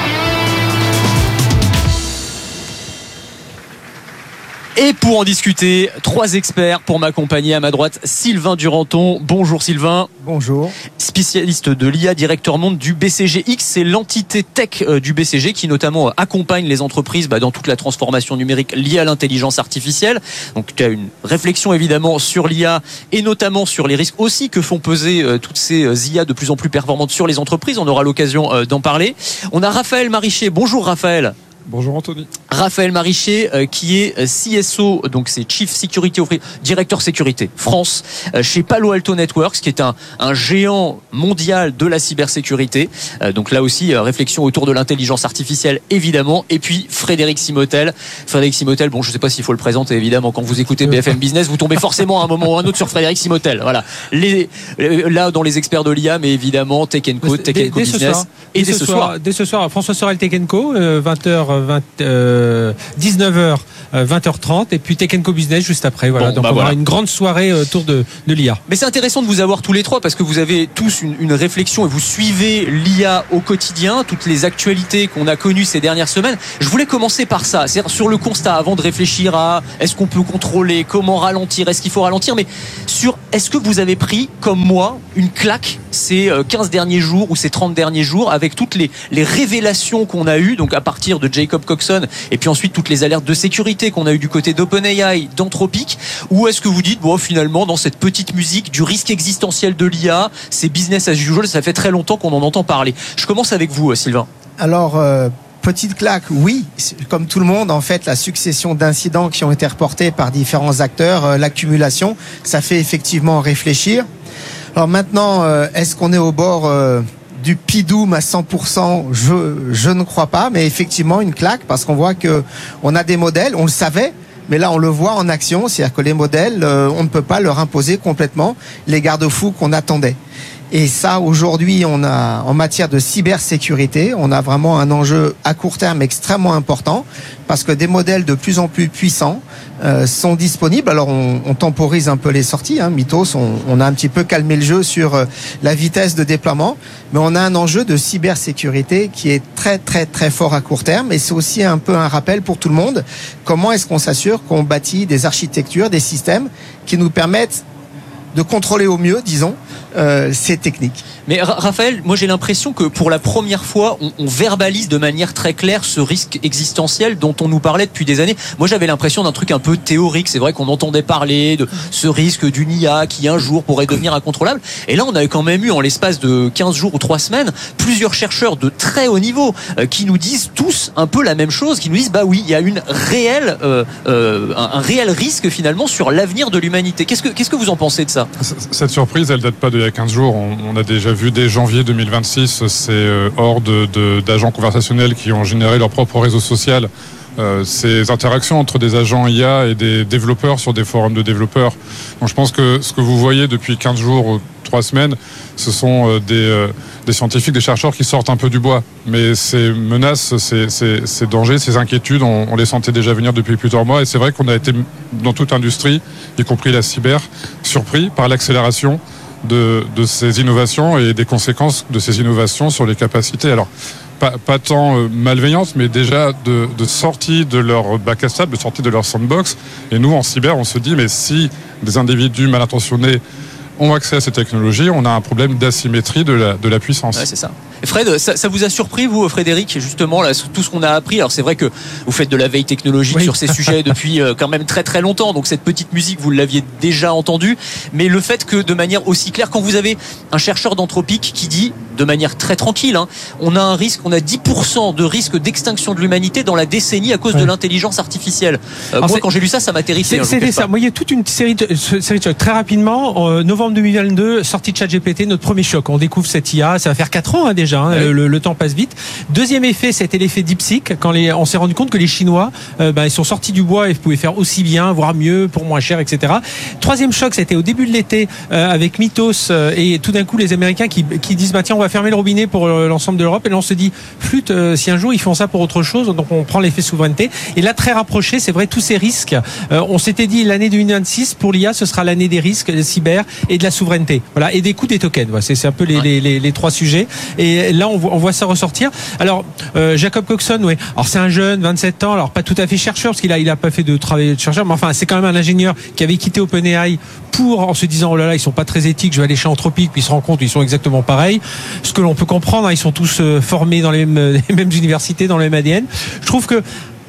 Et pour en discuter, trois experts pour m'accompagner. À ma droite, Sylvain Duranton. Bonjour Sylvain. Bonjour. Spécialiste de l'I A, directeur monde du B C G X. C'est l'entité tech du B C G qui notamment accompagne les entreprises bah, dans toute la transformation numérique liée à l'intelligence artificielle. Donc tu as une réflexion évidemment sur l'I A et notamment sur les risques aussi que font peser euh, toutes ces euh, I A de plus en plus performantes sur les entreprises. On aura l'occasion euh, d'en parler. On a Raphaël Marichet. Bonjour Raphaël. Bonjour Anthony. Raphaël Marichet, euh, qui est euh, C S O, donc c'est Chief Security Officer, directeur sécurité France, euh, chez Palo Alto Networks, qui est un, un géant mondial de la cybersécurité. Euh, donc là aussi, euh, réflexion autour de l'intelligence artificielle, évidemment. Et puis Frédéric Simotel. Frédéric Simotel, bon, je ne sais pas s'il faut le présenter, évidemment, quand vous écoutez B F M Business, vous tombez forcément à un moment ou à un autre sur Frédéric Simotel. Voilà. Les, là, dans les experts de l'I A, mais évidemment, Tech and Co, Tech and Co Business. Et dès ce soir, dès ce soir, François Sorel, Tech and Co, euh, vingt heures, vingt, euh, dix-neuf heures, vingt heures trente, et puis Tech and Co Business juste après. Voilà. Bon, Donc bah on voilà. aura une grande soirée autour de, de l'I A. Mais c'est intéressant de vous avoir tous les trois parce que vous avez tous une, une réflexion et vous suivez l'I A au quotidien, toutes les actualités qu'on a connues ces dernières semaines. Je voulais commencer par ça, c'est-à-dire sur le constat, avant de réfléchir à est-ce qu'on peut contrôler, comment ralentir, est-ce qu'il faut ralentir, mais sur est-ce que vous avez pris, comme moi, une claque ces quinze derniers jours ou ces trente derniers jours avec toutes les, les révélations qu'on a eues, donc à partir de Jacob Coxon et puis ensuite toutes les alertes de sécurité qu'on a eues du côté d'OpenAI, d'Anthropic, ou est-ce que vous dites, bon, finalement, dans cette petite musique du risque existentiel de l'I A, c'est business as usual, ça fait très longtemps qu'on en entend parler. Je commence avec vous, Sylvain. Alors, euh, petite claque, oui, comme tout le monde, en fait, la succession d'incidents qui ont été reportés par différents acteurs, euh, l'accumulation, ça fait effectivement réfléchir. Alors maintenant, euh, est-ce qu'on est au bord euh, du P-Doom à cent pour cent? Je, je ne crois pas, mais effectivement une claque, parce qu'on voit que on a des modèles, on le savait, mais là on le voit en action, c'est-à-dire que les modèles, euh, on ne peut pas leur imposer complètement les garde-fous qu'on attendait. Et ça, aujourd'hui, on a, en matière de cybersécurité, on a vraiment un enjeu à court terme extrêmement important parce que des modèles de plus en plus puissants euh, sont disponibles. Alors, on, on temporise un peu les sorties, hein, Mythos, on, on a un petit peu calmé le jeu sur euh, la vitesse de déploiement, mais on a un enjeu de cybersécurité qui est très, très, très fort à court terme et c'est aussi un peu un rappel pour tout le monde. Comment est-ce qu'on s'assure qu'on bâtit des architectures, des systèmes qui nous permettent de contrôler au mieux, disons, euh, ces techniques. Mais Raphaël, moi j'ai l'impression que pour la première fois, on, on verbalise de manière très claire ce risque existentiel dont on nous parlait depuis des années. Moi j'avais l'impression d'un truc un peu théorique. C'est vrai qu'on entendait parler de ce risque d'une I A qui un jour pourrait devenir incontrôlable. Et là on a quand même eu en l'espace de quinze jours ou trois semaines, plusieurs chercheurs de très haut niveau euh, qui nous disent tous un peu la même chose, qui nous disent bah oui, il y a une réelle, euh, euh, un, un réel risque finalement sur l'avenir de l'humanité. Qu'est-ce que, qu'est-ce que vous en pensez de ça ? Cette surprise, elle date pas d'il y a quinze jours. On, on a déjà vu dès janvier deux mille vingt-six ces euh, hordes de, d'agents conversationnels qui ont généré leur propre réseau social. Euh, ces interactions entre des agents I A et des développeurs sur des forums de développeurs. Donc je pense que ce que vous voyez depuis quinze jours ou trois semaines, ce sont euh, des, euh, des scientifiques, des chercheurs qui sortent un peu du bois. Mais ces menaces, ces, ces, ces dangers, ces inquiétudes, on, on les sentait déjà venir depuis plusieurs mois. Et c'est vrai qu'on a été, dans toute industrie, y compris la cyber, surpris par l'accélération de, de ces innovations et des conséquences de ces innovations sur les capacités. Alors, Pas, pas tant euh, malveillante, mais déjà de, de sortie de leur bac à sable, de sortie de leur sandbox. Et nous, en cyber, on se dit, mais si des individus mal intentionnés ont accès à ces technologies, on a un problème d'asymétrie de la, de la puissance. Ouais, c'est ça. Et Fred, ça, ça vous a surpris, vous, Frédéric, justement, là, tout ce qu'on a appris? Alors, c'est vrai que vous faites de la veille technologique oui. sur ces sujets depuis euh, quand même très très longtemps, donc cette petite musique, vous l'aviez déjà entendue, mais le fait que de manière aussi claire, quand vous avez un chercheur d'Anthropic qui dit, de manière très tranquille, hein, on a un risque, on a dix pour cent de risque d'extinction de l'humanité dans la décennie à cause ouais. de l'intelligence artificielle. Euh, moi, quand j'ai lu ça, ça m'a terrifié. C'est, c'était ça. Moi, il y a toute une série de, série de chocs. Très rapidement, en novembre deux mille vingt-deux, sortie de ChatGPT, notre premier choc. On découvre cette I A, ça va faire quatre ans hein, déjà. Hein, ouais. le, le temps passe vite. Deuxième effet, c'était l'effet DeepSeek. Quand les, on s'est rendu compte que les Chinois, euh, ben, ils sont sortis du bois et pouvaient faire aussi bien, voire mieux, pour moins cher, et cetera. Troisième choc, c'était au début de l'été euh, avec Mythos euh, et tout d'un coup les Américains qui, qui disent bah tiens, on va fermer le robinet pour euh, l'ensemble de l'Europe. Et là, on se dit flûte, euh, si un jour ils font ça pour autre chose, donc on prend l'effet souveraineté. Et là, très rapproché, c'est vrai, tous ces risques. Euh, on s'était dit l'année deux mille vingt-six pour l'I A, ce sera l'année des risques, des cyber et de la souveraineté. Voilà, et des coûts des tokens. Voilà, c'est, c'est un peu les, les, les, les trois sujets. Et là, on voit, on voit ça ressortir. Alors, euh, Jacob Coxon, oui. Alors, c'est un jeune, vingt-sept ans. Alors, pas tout à fait chercheur, parce qu'il a, il a pas fait de travail de chercheur. Mais enfin, c'est quand même un ingénieur qui avait quitté OpenAI pour, en se disant, oh là là, ils sont pas très éthiques, je vais aller chez Anthropic, puis il se rend compte qu'ils sont exactement pareils. Ce que l'on peut comprendre, hein, ils sont tous euh, formés dans les mêmes, les mêmes universités, dans le même A D N. Je trouve que,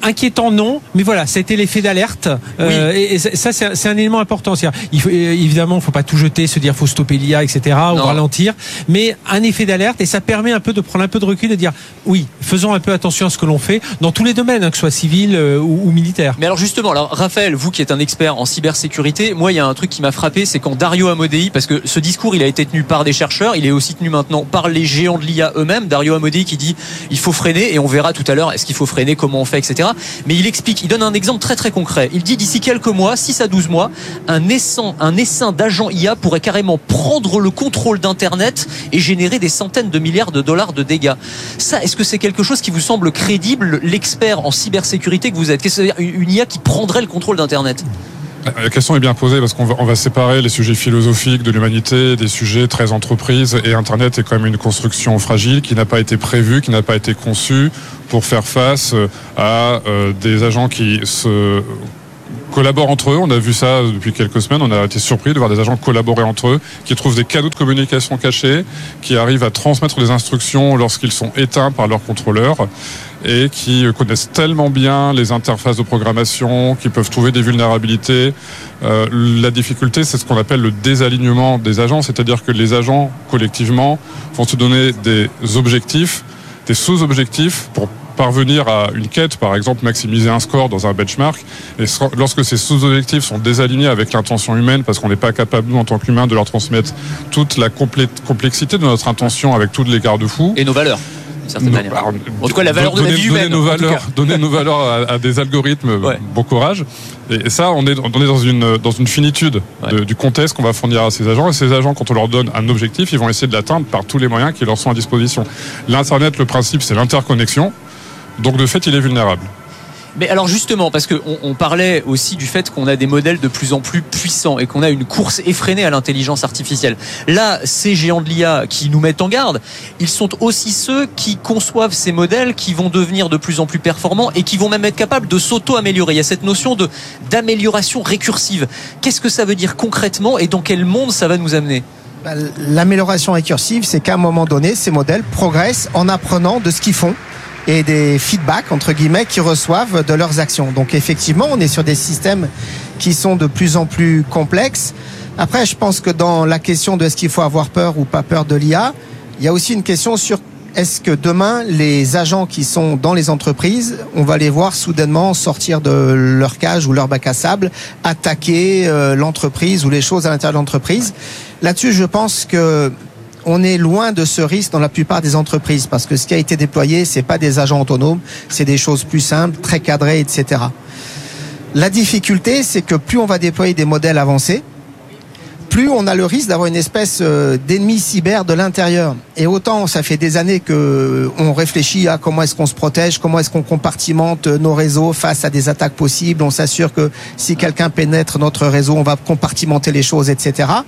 inquiétant non, mais voilà, c'était l'effet d'alerte. Euh, oui. et, et ça, c'est, c'est un élément important. C'est-à-dire, il faut, évidemment, il ne faut pas tout jeter, se dire faut stopper l'I A, et cetera, ou non. ralentir. Mais un effet d'alerte, et ça permet un peu de prendre un peu de recul, de dire oui, faisons un peu attention à ce que l'on fait dans tous les domaines, hein, que ce soit civil euh, ou, ou militaire. Mais alors justement, alors Raphaël, vous qui êtes un expert en cybersécurité, moi il y a un truc qui m'a frappé, c'est quand Dario Amodei, parce que ce discours il a été tenu par des chercheurs, il est aussi tenu maintenant par les géants de l'I A eux-mêmes. Dario Amodei qui dit il faut freiner, et on verra tout à l'heure est-ce qu'il faut freiner, comment on fait, et cetera. Mais il explique, il donne un exemple très très concret. Il dit d'ici quelques mois, six à douze mois, un essaim, un essaim d'agents I A pourrait carrément prendre le contrôle d'Internet et générer des centaines de milliards de dollars de dégâts. Ça, est-ce que c'est quelque chose qui vous semble crédible, l'expert en cybersécurité que vous êtes? Qu'est-ce que ça veut dire, une I A qui prendrait le contrôle d'Internet? La question est bien posée parce qu'on va, on va séparer les sujets philosophiques de l'humanité des sujets très entreprises, et Internet est quand même une construction fragile qui n'a pas été prévue, qui n'a pas été conçue pour faire face à euh, des agents qui se collaborent entre eux. On a vu ça depuis quelques semaines, on a été surpris de voir des agents collaborer entre eux, qui trouvent des canaux de communication cachés, qui arrivent à transmettre des instructions lorsqu'ils sont éteints par leurs contrôleurs, et qui connaissent tellement bien les interfaces de programmation, qui peuvent trouver des vulnérabilités. Euh, la difficulté, c'est ce qu'on appelle le désalignement des agents, c'est-à-dire que les agents, collectivement, vont se donner des objectifs, des sous-objectifs pour parvenir à une quête, par exemple maximiser un score dans un benchmark, et lorsque ces sous-objectifs sont désalignés avec l'intention humaine, parce qu'on n'est pas capable, nous, en tant qu'humains, de leur transmettre toute la complé- complexité de notre intention avec tous les garde-fous. Et nos valeurs. Certaine no, manière. Alors, en tout cas, la valeur de la vie humaine. Donner nos valeurs, donner nos valeurs à, à des algorithmes, ouais. Bon courage. Et ça, on est, on est dans une, dans une finitude de, ouais. du contexte qu'on va fournir à ces agents. Et ces agents, quand on leur donne un objectif, ils vont essayer de l'atteindre par tous les moyens qui leur sont à disposition. L'Internet, le principe, c'est l'interconnexion. Donc, de fait, il est vulnérable. Mais alors justement, parce qu'on on parlait aussi du fait qu'on a des modèles de plus en plus puissants et qu'on a une course effrénée à l'intelligence artificielle. Là, ces géants de l'I A qui nous mettent en garde, ils sont aussi ceux qui conçoivent ces modèles qui vont devenir de plus en plus performants et qui vont même être capables de s'auto-améliorer. Il y a cette notion de, d'amélioration récursive. Qu'est-ce que ça veut dire concrètement et dans quel monde ça va nous amener ? L'amélioration récursive, c'est qu'à un moment donné, ces modèles progressent en apprenant de ce qu'ils font et des feedbacks, entre guillemets, qu'ils reçoivent de leurs actions. Donc effectivement, on est sur des systèmes qui sont de plus en plus complexes. Après, je pense que dans la question de est-ce qu'il faut avoir peur ou pas peur de l'I A, il y a aussi une question sur est-ce que demain, les agents qui sont dans les entreprises, on va les voir soudainement sortir de leur cage ou leur bac à sable, attaquer euh, l'entreprise ou les choses à l'intérieur de l'entreprise. Là-dessus, je pense que on est loin de ce risque dans la plupart des entreprises, parce que ce qui a été déployé, c'est pas des agents autonomes, c'est des choses plus simples, très cadrées, et cetera. La difficulté, c'est que plus on va déployer des modèles avancés, plus on a le risque d'avoir une espèce d'ennemi cyber de l'intérieur. Et autant, ça fait des années que on réfléchit à comment est-ce qu'on se protège, comment est-ce qu'on compartimente nos réseaux face à des attaques possibles, on s'assure que si quelqu'un pénètre notre réseau, on va compartimenter les choses, et cetera.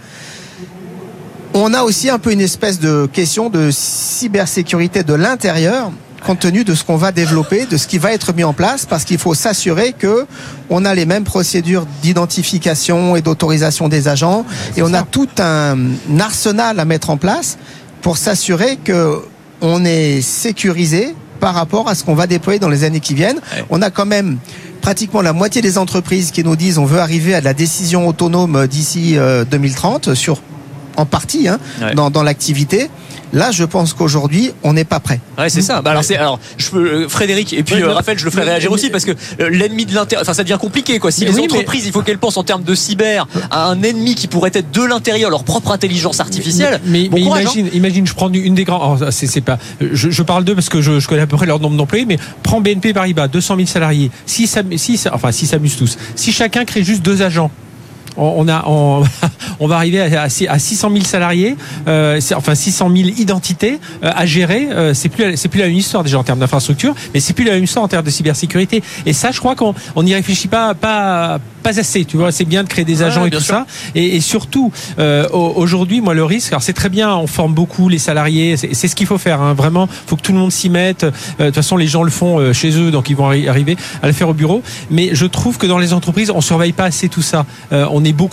On a aussi un peu une espèce de question de cybersécurité de l'intérieur, compte tenu de ce qu'on va développer, de ce qui va être mis en place, parce qu'il faut s'assurer que on a les mêmes procédures d'identification et d'autorisation des agents, et on a tout un arsenal à mettre en place pour s'assurer que on est sécurisé par rapport à ce qu'on va déployer dans les années qui viennent. On a quand même pratiquement la moitié des entreprises qui nous disent on veut arriver à de la décision autonome d'ici euh, deux mille trente sur en partie hein, ouais. dans, dans l'activité. Là, je pense qu'aujourd'hui, on n'est pas prêt. Ouais, c'est ça. Bah alors, c'est alors, je peux, euh, Frédéric et puis ouais, euh, Raphaël, je le ferai réagir aussi parce que euh, l'ennemi de l'intérieur, enfin, ça devient compliqué, quoi. Si mais les oui, entreprises, mais... il faut qu'elles pensent en termes de cyber à un ennemi qui pourrait être de l'intérieur, leur propre intelligence artificielle. Mais, mais, bon mais courage, imagine, hein. imagine, je prends une des grandes. Oh, c'est, c'est pas. Je, je parle d'eux parce que je, je connais à peu près leur nombre d'employés, mais prends B N P Paribas, deux cent mille salariés. Si ça, si ça, enfin, si s'amusent tous. Si chacun crée juste deux agents. On a, on, on va arriver à, à six cent mille salariés, euh, enfin six cent mille identités euh, à gérer. Euh, c'est plus, c'est plus la même histoire déjà en termes d'infrastructure, mais c'est plus la même histoire en termes de cybersécurité. Et ça, je crois qu'on on n'y réfléchit pas, pas, pas assez. Tu vois, c'est bien de créer des agents ouais, et tout sûr. ça. Et, et surtout, euh, aujourd'hui, moi, le risque, alors c'est très bien, on forme beaucoup les salariés. C'est, c'est ce qu'il faut faire. Hein, vraiment, faut que tout le monde s'y mette. Euh, de toute façon, les gens le font euh, chez eux, donc ils vont arri- arriver à le faire au bureau. Mais je trouve que dans les entreprises, on surveille pas assez tout ça. Euh, on On est beaucoup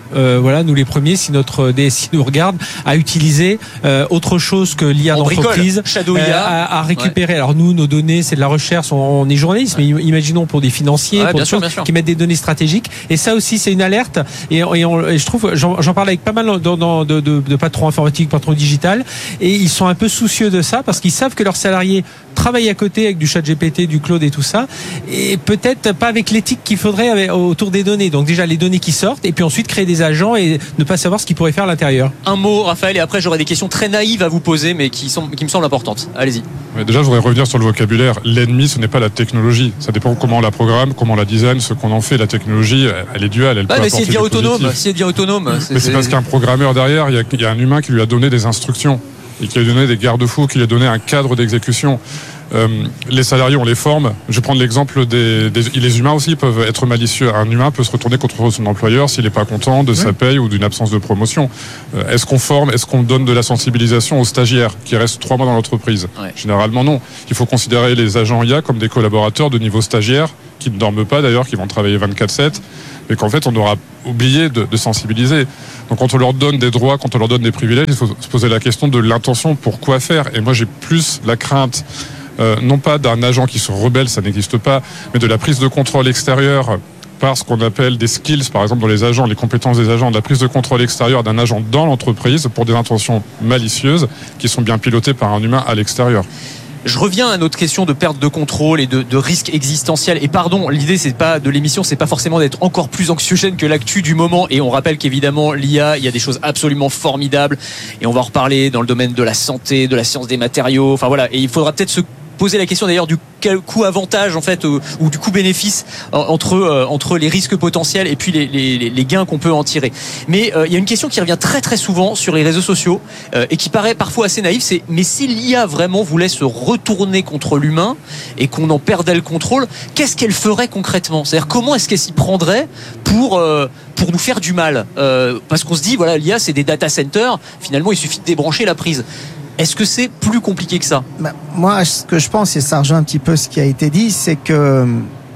euh, voilà, nous les premiers, si notre D S I nous regarde, à utiliser euh, autre chose que l'I A On d'entreprise, bricole. Shadow I A. euh, à, à récupérer. Ouais. Alors nous, nos données, c'est de la recherche, on, on est journaliste, ouais. mais imaginons pour des financiers, ouais, pour des sûr, choses qui mettent des données stratégiques. Et ça aussi, c'est une alerte. Et, et, on, et je trouve, j'en, j'en parle avec pas mal de, de, de, de patrons informatiques, patrons digital, et ils sont un peu soucieux de ça parce qu'ils savent que leurs salariés travaillent à côté avec du chat G P T, du cloud et tout ça, et peut-être pas avec l'éthique qu'il faudrait avec, autour des données. Donc déjà les données qui sortent, et puis ensuite créer des agents et ne pas savoir ce qu'ils pourraient faire à l'intérieur. Un mot, Raphaël, et après j'aurai des questions très naïves à vous poser, mais qui, sont, qui me semblent importantes. Allez-y. Ouais, déjà, je voudrais revenir sur le vocabulaire. L'ennemi, ce n'est pas la technologie. Ça dépend comment on la programme, comment on la design, ce qu'on en fait. La technologie, elle est duale. Elle ah, peut mais si elle devient autonome, si elle devient autonome. C'est, mais c'est, c'est parce qu'un programmeur derrière, il y, a, il y a un humain qui lui a donné des instructions et qui lui a donné des garde-fous, qui lui a donné un cadre d'exécution. Euh, les salariés, on les forme. Je vais prendre l'exemple des, des... Les humains aussi peuvent être malicieux. Un humain peut se retourner contre son employeur s'il n'est pas content de oui. sa paye ou d'une absence de promotion. Euh, est-ce qu'on forme, est-ce qu'on donne de la sensibilisation aux stagiaires qui restent trois mois dans l'entreprise ? ouais. Généralement, non. Il faut considérer les agents I A comme des collaborateurs de niveau stagiaire, qui ne dorment pas d'ailleurs, qui vont travailler vingt-quatre sept, mais qu'en fait, on aura oublié de, de sensibiliser. Donc quand on leur donne des droits, quand on leur donne des privilèges, il faut se poser la question de l'intention, pour quoi faire ? Et moi, j'ai plus la crainte Euh, non pas d'un agent qui se rebelle, ça n'existe pas, mais de la prise de contrôle extérieure par ce qu'on appelle des skills, par exemple dans les agents, les compétences des agents, de la prise de contrôle extérieure d'un agent dans l'entreprise pour des intentions malicieuses qui sont bien pilotées par un humain à l'extérieur. Je reviens à notre question de perte de contrôle et de, de risque existentiel. Et pardon, l'idée c'est pas de l'émission, c'est pas forcément d'être encore plus anxiogène que l'actu du moment. Et on rappelle qu'évidemment l'I A, il y a des choses absolument formidables. Et on va en reparler dans le domaine de la santé, de la science des matériaux. Enfin voilà. Et il faudra peut-être se poser la question d'ailleurs du coût-avantage en fait euh, ou du coût-bénéfice euh, entre euh, entre les risques potentiels et puis les, les, les gains qu'on peut en tirer. Mais euh, il y a une question qui revient très très souvent sur les réseaux sociaux euh, et qui paraît parfois assez naïve, c'est mais si l'I A vraiment voulait se retourner contre l'humain et qu'on en perdait le contrôle, qu'est-ce qu'elle ferait concrètement ? C'est-à-dire comment est-ce qu'elle s'y prendrait pour euh, pour nous faire du mal euh, parce qu'on se dit voilà l'I A c'est des data centers, finalement il suffit de débrancher la prise. Est-ce que c'est plus compliqué que ça ? bah, Moi, ce que je pense, et ça rejoint un petit peu ce qui a été dit, c'est que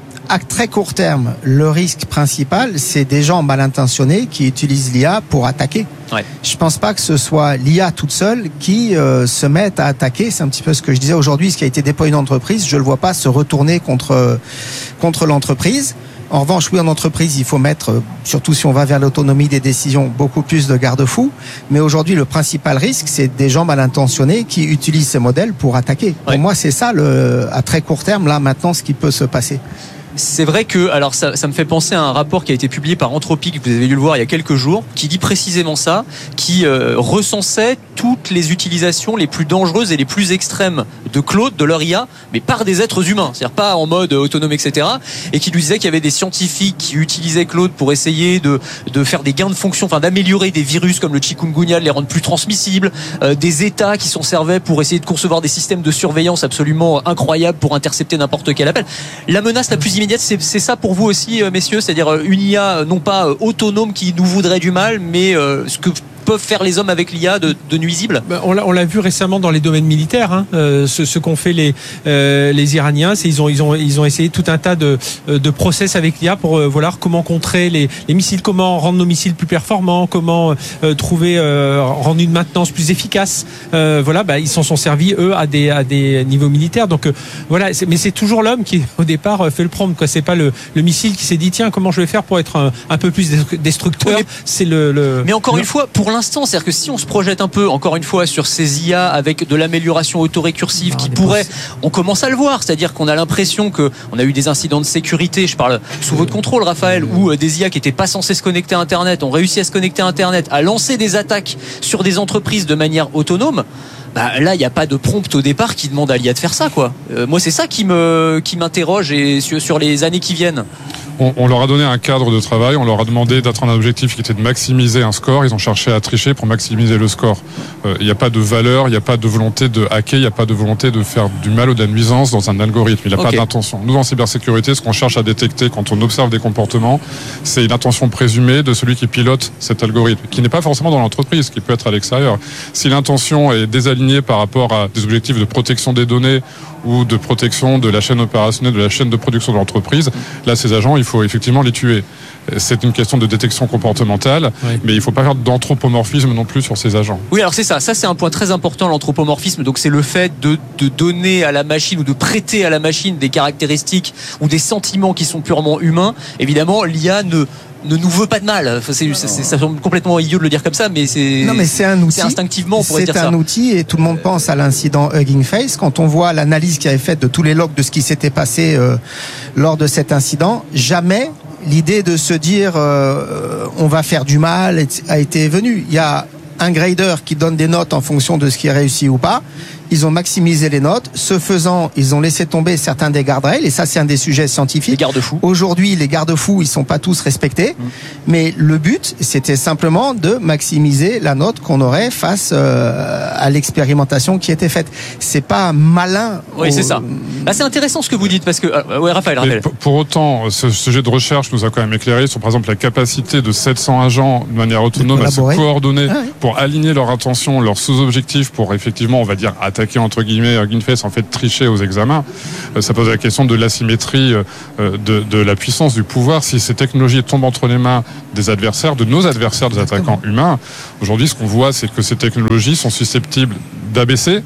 à très court terme, le risque principal, c'est des gens mal intentionnés qui utilisent l'I A pour attaquer. Ouais. Je pense pas que ce soit l'I A toute seule qui euh, se mette à attaquer. C'est un petit peu ce que je disais aujourd'hui. Ce qui a été déployé dans l'entreprise, je le vois pas se retourner contre contre l'entreprise. En revanche, oui, en entreprise, il faut mettre, surtout si on va vers l'autonomie des décisions, beaucoup plus de garde-fous. Mais aujourd'hui, le principal risque, c'est des gens mal intentionnés qui utilisent ces modèles pour attaquer. Ouais. Pour moi, c'est ça, le, à très court terme, là, maintenant, ce qui peut se passer. C'est vrai que, alors ça, ça me fait penser à un rapport qui a été publié par Anthropic, vous avez dû le voir il y a quelques jours, qui dit précisément ça, qui euh, recensait toutes les utilisations les plus dangereuses et les plus extrêmes de Claude, de leur I A, mais par des êtres humains, c'est-à-dire pas en mode autonome, et cetera. Et qui lui disait qu'il y avait des scientifiques qui utilisaient Claude pour essayer de, de faire des gains de fonction, enfin d'améliorer des virus comme le chikungunya, de les rendre plus transmissibles, euh, des États qui s'en servaient pour essayer de concevoir des systèmes de surveillance absolument incroyables pour intercepter n'importe quel appel. La menace la plus immédiate, c'est, c'est ça pour vous aussi, messieurs, c'est-à-dire une I A non pas autonome qui nous voudrait du mal, mais euh, ce que peuvent faire les hommes avec l'I A de, de nuisibles ? Ben, on, l'a, on l'a vu récemment dans les domaines militaires. Hein, euh, ce, ce qu'ont fait les euh, les Iraniens, c'est ils ont ils ont ils ont essayé tout un tas de de process avec l'I A pour euh, voilà comment contrer les les missiles, comment rendre nos missiles plus performants, comment euh, trouver euh, rendre une maintenance plus efficace. Euh, voilà, ben, ils s'en sont servis eux à des à des niveaux militaires. Donc euh, voilà, c'est, mais c'est toujours l'homme qui au départ fait le prompt. Quoi, c'est pas le le missile qui s'est dit tiens comment je vais faire pour être un, un peu plus destructeur. Oui, mais, c'est le, le mais encore non. une fois pour l'instant, c'est-à-dire que si on se projette un peu, encore une fois, sur ces I A avec de l'amélioration autorécursive ah, qui pourrait, on commence à le voir, c'est-à-dire qu'on a l'impression que on a eu des incidents de sécurité, je parle sous votre contrôle, Raphaël, où des I A qui n'étaient pas censés se connecter à Internet ont réussi à se connecter à Internet, à lancer des attaques sur des entreprises de manière autonome. Bah, là, il n'y a pas de prompt au départ qui demande à l'I A de faire ça, quoi. Euh, moi, c'est ça qui me qui m'interroge et sur, sur les années qui viennent. On, on leur a donné un cadre de travail, on leur a demandé d'atteindre un objectif qui était de maximiser un score. Ils ont cherché à tricher pour maximiser le score. Il euh, n'y a pas de valeur, il n'y a pas de volonté de hacker, il n'y a pas de volonté de faire du mal ou de la nuisance dans un algorithme. Il n'y a okay. pas d'intention. Nous, en cybersécurité, ce qu'on cherche à détecter quand on observe des comportements, c'est une intention présumée de celui qui pilote cet algorithme, qui n'est pas forcément dans l'entreprise, qui peut être à l'extérieur. Si l'intention est désalignée par rapport à des objectifs de protection des données ou de protection de la chaîne opérationnelle, de la chaîne de production de l'entreprise, là, ces agents, il faut effectivement les tuer. C'est une question de détection comportementale, oui. mais il ne faut pas faire d'anthropomorphisme non plus sur ces agents. Oui, alors c'est ça. Ça, c'est un point très important, l'anthropomorphisme. Donc, c'est le fait de, de donner à la machine ou de prêter à la machine des caractéristiques ou des sentiments qui sont purement humains. Évidemment, l'I A ne ne nous veut pas de mal. Enfin, c'est, c'est, c'est, ça semble complètement idiot de le dire comme ça, mais c'est, non, mais c'est un outil. C'est instinctivement, on pourrait dire ça. C'est un outil et tout le monde pense à l'incident Hugging Face. Quand on voit l'analyse qui avait faite de tous les logs de ce qui s'était passé euh, lors de cet incident, jamais l'idée de se dire euh, on va faire du mal a été venue. Il y a un grader qui donne des notes en fonction de ce qui est réussi ou pas. Ils ont maximisé les notes. Ce faisant, ils ont laissé tomber certains des garde-rails. Et ça, c'est un des sujets scientifiques. Les garde-fous. Aujourd'hui, les garde-fous, ils sont pas tous respectés. Mmh. Mais le but, c'était simplement de maximiser la note qu'on aurait face euh, à l'expérimentation qui était faite. C'est pas malin. Oui, au... c'est ça. Là, c'est intéressant ce que vous dites parce que, euh, ouais, Raphaël, Raphaël. Pour, pour autant, ce sujet de recherche nous a quand même éclairé sur, par exemple, la capacité de sept cents agents de manière autonome à se coordonner ah, oui. pour aligner leur intention, leurs sous-objectifs, pour effectivement, on va dire, attaquer entre guillemets Hugging Face, en fait tricher aux examens. Euh, ça pose la question de l'asymétrie euh, de, de la puissance du pouvoir. Si ces technologies tombent entre les mains des adversaires, de nos adversaires, des attaquants humains, aujourd'hui ce qu'on voit, c'est que ces technologies sont susceptibles d'abaisser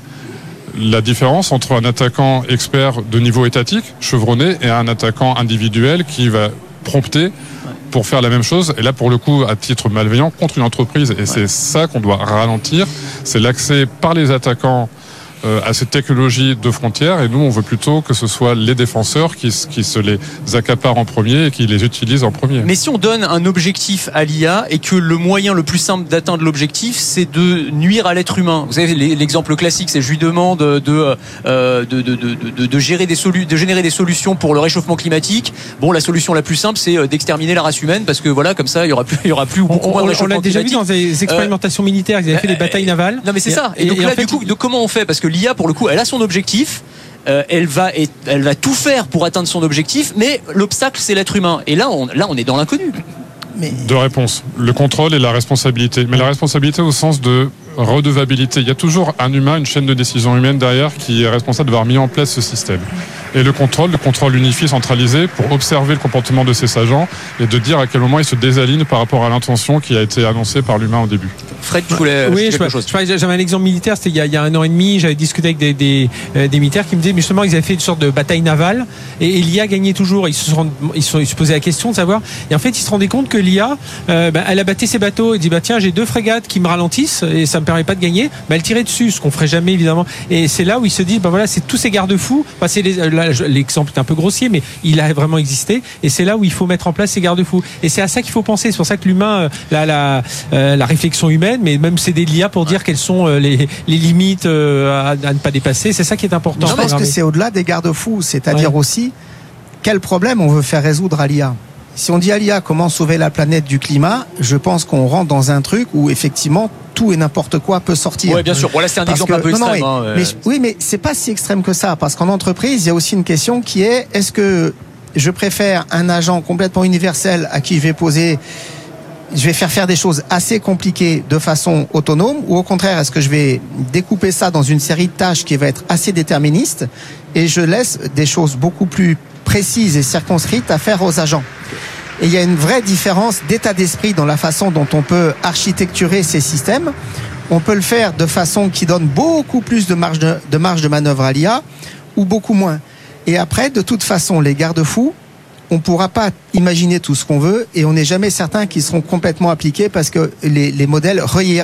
la différence entre un attaquant expert de niveau étatique, chevronné, et un attaquant individuel qui va prompter pour faire la même chose, et là pour le coup à titre malveillant contre une entreprise, et ouais. c'est ça qu'on doit ralentir, c'est l'accès par les attaquants euh, à cette technologie de frontières, et nous on veut plutôt que ce soit les défenseurs qui, qui se les accaparent en premier et qui les utilisent en premier. Mais si on donne un objectif à l'I A et que le moyen le plus simple d'atteindre l'objectif c'est de nuire à l'être humain, vous savez l'exemple classique, c'est je lui demande de, euh, de, de, de, de, de, gérer des solu- de générer des solutions pour le réchauffement climatique. Bon, la solution la plus simple c'est d'exterminer la race humaine, parce que voilà, comme ça il y aura plus, il y aura plus ou beaucoup on, moins de réchauffement climatique. On l'a déjà vu dans des expérimentations euh, militaires, ils avaient fait des batailles navales. Non mais c'est et, ça. Et, et donc et là, fait, du coup, de comment on fait, parce que l'I A pour le coup elle a son objectif, euh, elle va elle va tout faire pour atteindre son objectif, mais l'obstacle c'est l'être humain, et là on là on est dans l'inconnu. Mais... Deux réponses, le contrôle et la responsabilité, mais la responsabilité au sens de redevabilité. Il y a toujours un humain, une chaîne de décision humaine derrière qui est responsable d'avoir mis en place ce système. Et le contrôle, le contrôle unifié, centralisé, pour observer le comportement de ces agents et de dire à quel moment ils se désalignent par rapport à l'intention qui a été annoncée par l'humain au début. Fred, tu voulais oui, quelque je, chose. Je, j'avais un exemple militaire, c'était il y, a, il y a un an et demi, j'avais discuté avec des, des, euh, des militaires qui me disaient justement qu'ils avaient fait une sorte de bataille navale et, et l'I A gagnait toujours. Ils se, sont, ils, se, ils se posaient la question de savoir, et en fait ils se rendaient compte que l'I A, euh, bah, elle abattait ses bateaux et dit bah tiens, j'ai deux frégates qui me ralentissent et ça me permet pas de gagner, bah, elle tirait dessus, ce qu'on ferait jamais évidemment. Et c'est là où ils se disent bah voilà, c'est tous ces garde-fous. Bah, c'est les, là, l'exemple est un peu grossier, mais il a vraiment existé, et c'est là où il faut mettre en place ces garde-fous. Et c'est à ça qu'il faut penser. C'est pour ça que l'humain, la, la, euh, la réflexion humaine, mais même c'est des l'I A pour dire quelles sont les, les limites à, à ne pas dépasser. C'est ça qui est important. Je pense que c'est au-delà des garde-fous, c'est-à-dire ouais. aussi quel problème on veut faire résoudre à l'I A. Si on dit à l'I A comment sauver la planète du climat, je pense qu'on rentre dans un truc où effectivement tout et n'importe quoi peut sortir. Oui, bien sûr. Voilà, c'est un parce exemple que, un peu extrême. Non, non, mais, hein, mais, oui, mais c'est pas si extrême que ça, parce qu'en entreprise, il y a aussi une question qui est est-ce que je préfère un agent complètement universel à qui je vais poser, je vais faire faire des choses assez compliquées de façon autonome, ou au contraire, est-ce que je vais découper ça dans une série de tâches qui va être assez déterministe et je laisse des choses beaucoup plus précises et circonscrites à faire aux agents. Et il y a une vraie différence d'état d'esprit dans la façon dont on peut architecturer ces systèmes. On peut le faire de façon qui donne beaucoup plus de marge de, de, marge de manœuvre à l'I A ou beaucoup moins. Et après, de toute façon, les garde-fous, on ne pourra pas imaginer tout ce qu'on veut et on n'est jamais certain qu'ils seront complètement appliqués parce que les, les modèles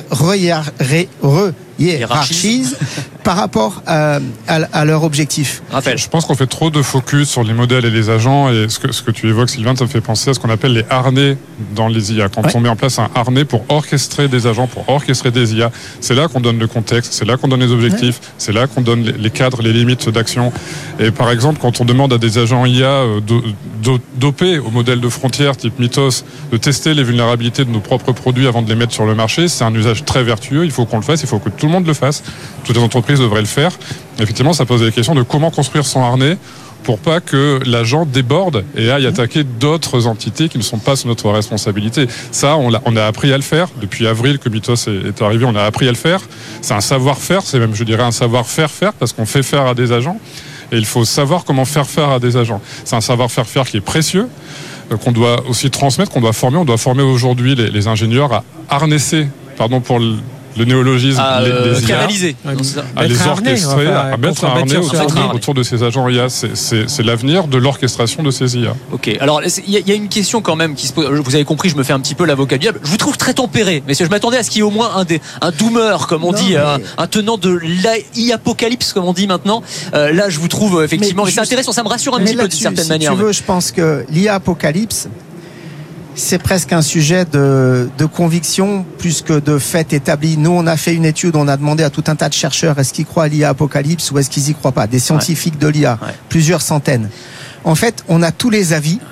re-hiérarchisent par rapport à, à, à leur objectif. Raphaël. Je pense qu'on fait trop de focus sur les modèles et les agents, et ce que, ce que tu évoques, Sylvain, ça me fait penser à ce qu'on appelle les harnais dans les I A. Quand ouais. on met en place un harnais pour orchestrer des agents, pour orchestrer des I A, c'est là qu'on donne le contexte, c'est là qu'on donne les objectifs, ouais. c'est là qu'on donne les, les cadres, les limites d'action. Et par exemple, quand on demande à des agents I A dopés au modèle de frontière type Mythos de tester les vulnérabilités de nos propres produits avant de les mettre sur le marché, c'est un usage très vertueux, il faut qu'on le fasse, il faut que tout le monde le fasse, toutes les entreprises devraient le faire. Effectivement, ça pose la question de comment construire son harnais pour pas que l'agent déborde et aille attaquer d'autres entités qui ne sont pas sous notre responsabilité. Ça, on a, on a appris à le faire. Depuis avril que Mythos est, est arrivé, on a appris à le faire. C'est un savoir-faire, c'est même, je dirais, un savoir-faire faire, parce qu'on fait faire à des agents. Et il faut savoir comment faire faire à des agents. C'est un savoir-faire faire qui est précieux, euh, qu'on doit aussi transmettre, qu'on doit former. On doit former aujourd'hui les, les ingénieurs à harnesser, pardon pour le, le néologisme, à les, euh, les I A, canaliser, à les orchestrer, à mettre un harnais autour, autour, autour de ces agents I A. C'est, c'est, c'est l'avenir de l'orchestration de ces I A. Ok, alors il y, y a une question quand même qui se pose. Vous avez compris, je me fais un petit peu l'avocat du diable. Je vous trouve très tempéré, mais je m'attendais à ce qu'il y ait au moins un, des, un doomer, comme on non, dit, mais... un, un tenant de l'I-apocalypse, comme on dit maintenant. Euh, là, je vous trouve effectivement, mais, mais c'est intéressant, ça me rassure un petit peu d'une certaine si manière. Si tu veux, je pense que l'I-apocalypse, c'est presque un sujet de, de conviction plus que de fait établi. Nous, on a fait une étude, on a demandé à tout un tas de chercheurs est-ce qu'ils croient à l'I A apocalypse ou est-ce qu'ils y croient pas. Des scientifiques ouais. de l'I A, ouais. plusieurs centaines. En fait, on a tous les avis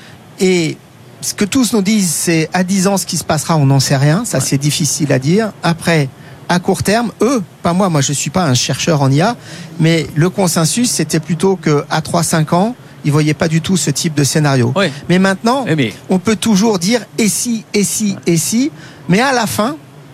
et ce que tous nous disent, c'est à dix ans ce qui se passera, on n'en sait rien. Ça, ouais. c'est difficile à dire. Après, à court terme, eux, pas moi, moi je suis pas un chercheur en I A, mais le consensus, c'était plutôt que à trois à cinq ans, ils voyaient pas du tout ce type de scénario. Oui. Mais maintenant, oui, mais... on peut toujours dire et si, et si, et si. Mais à la fin,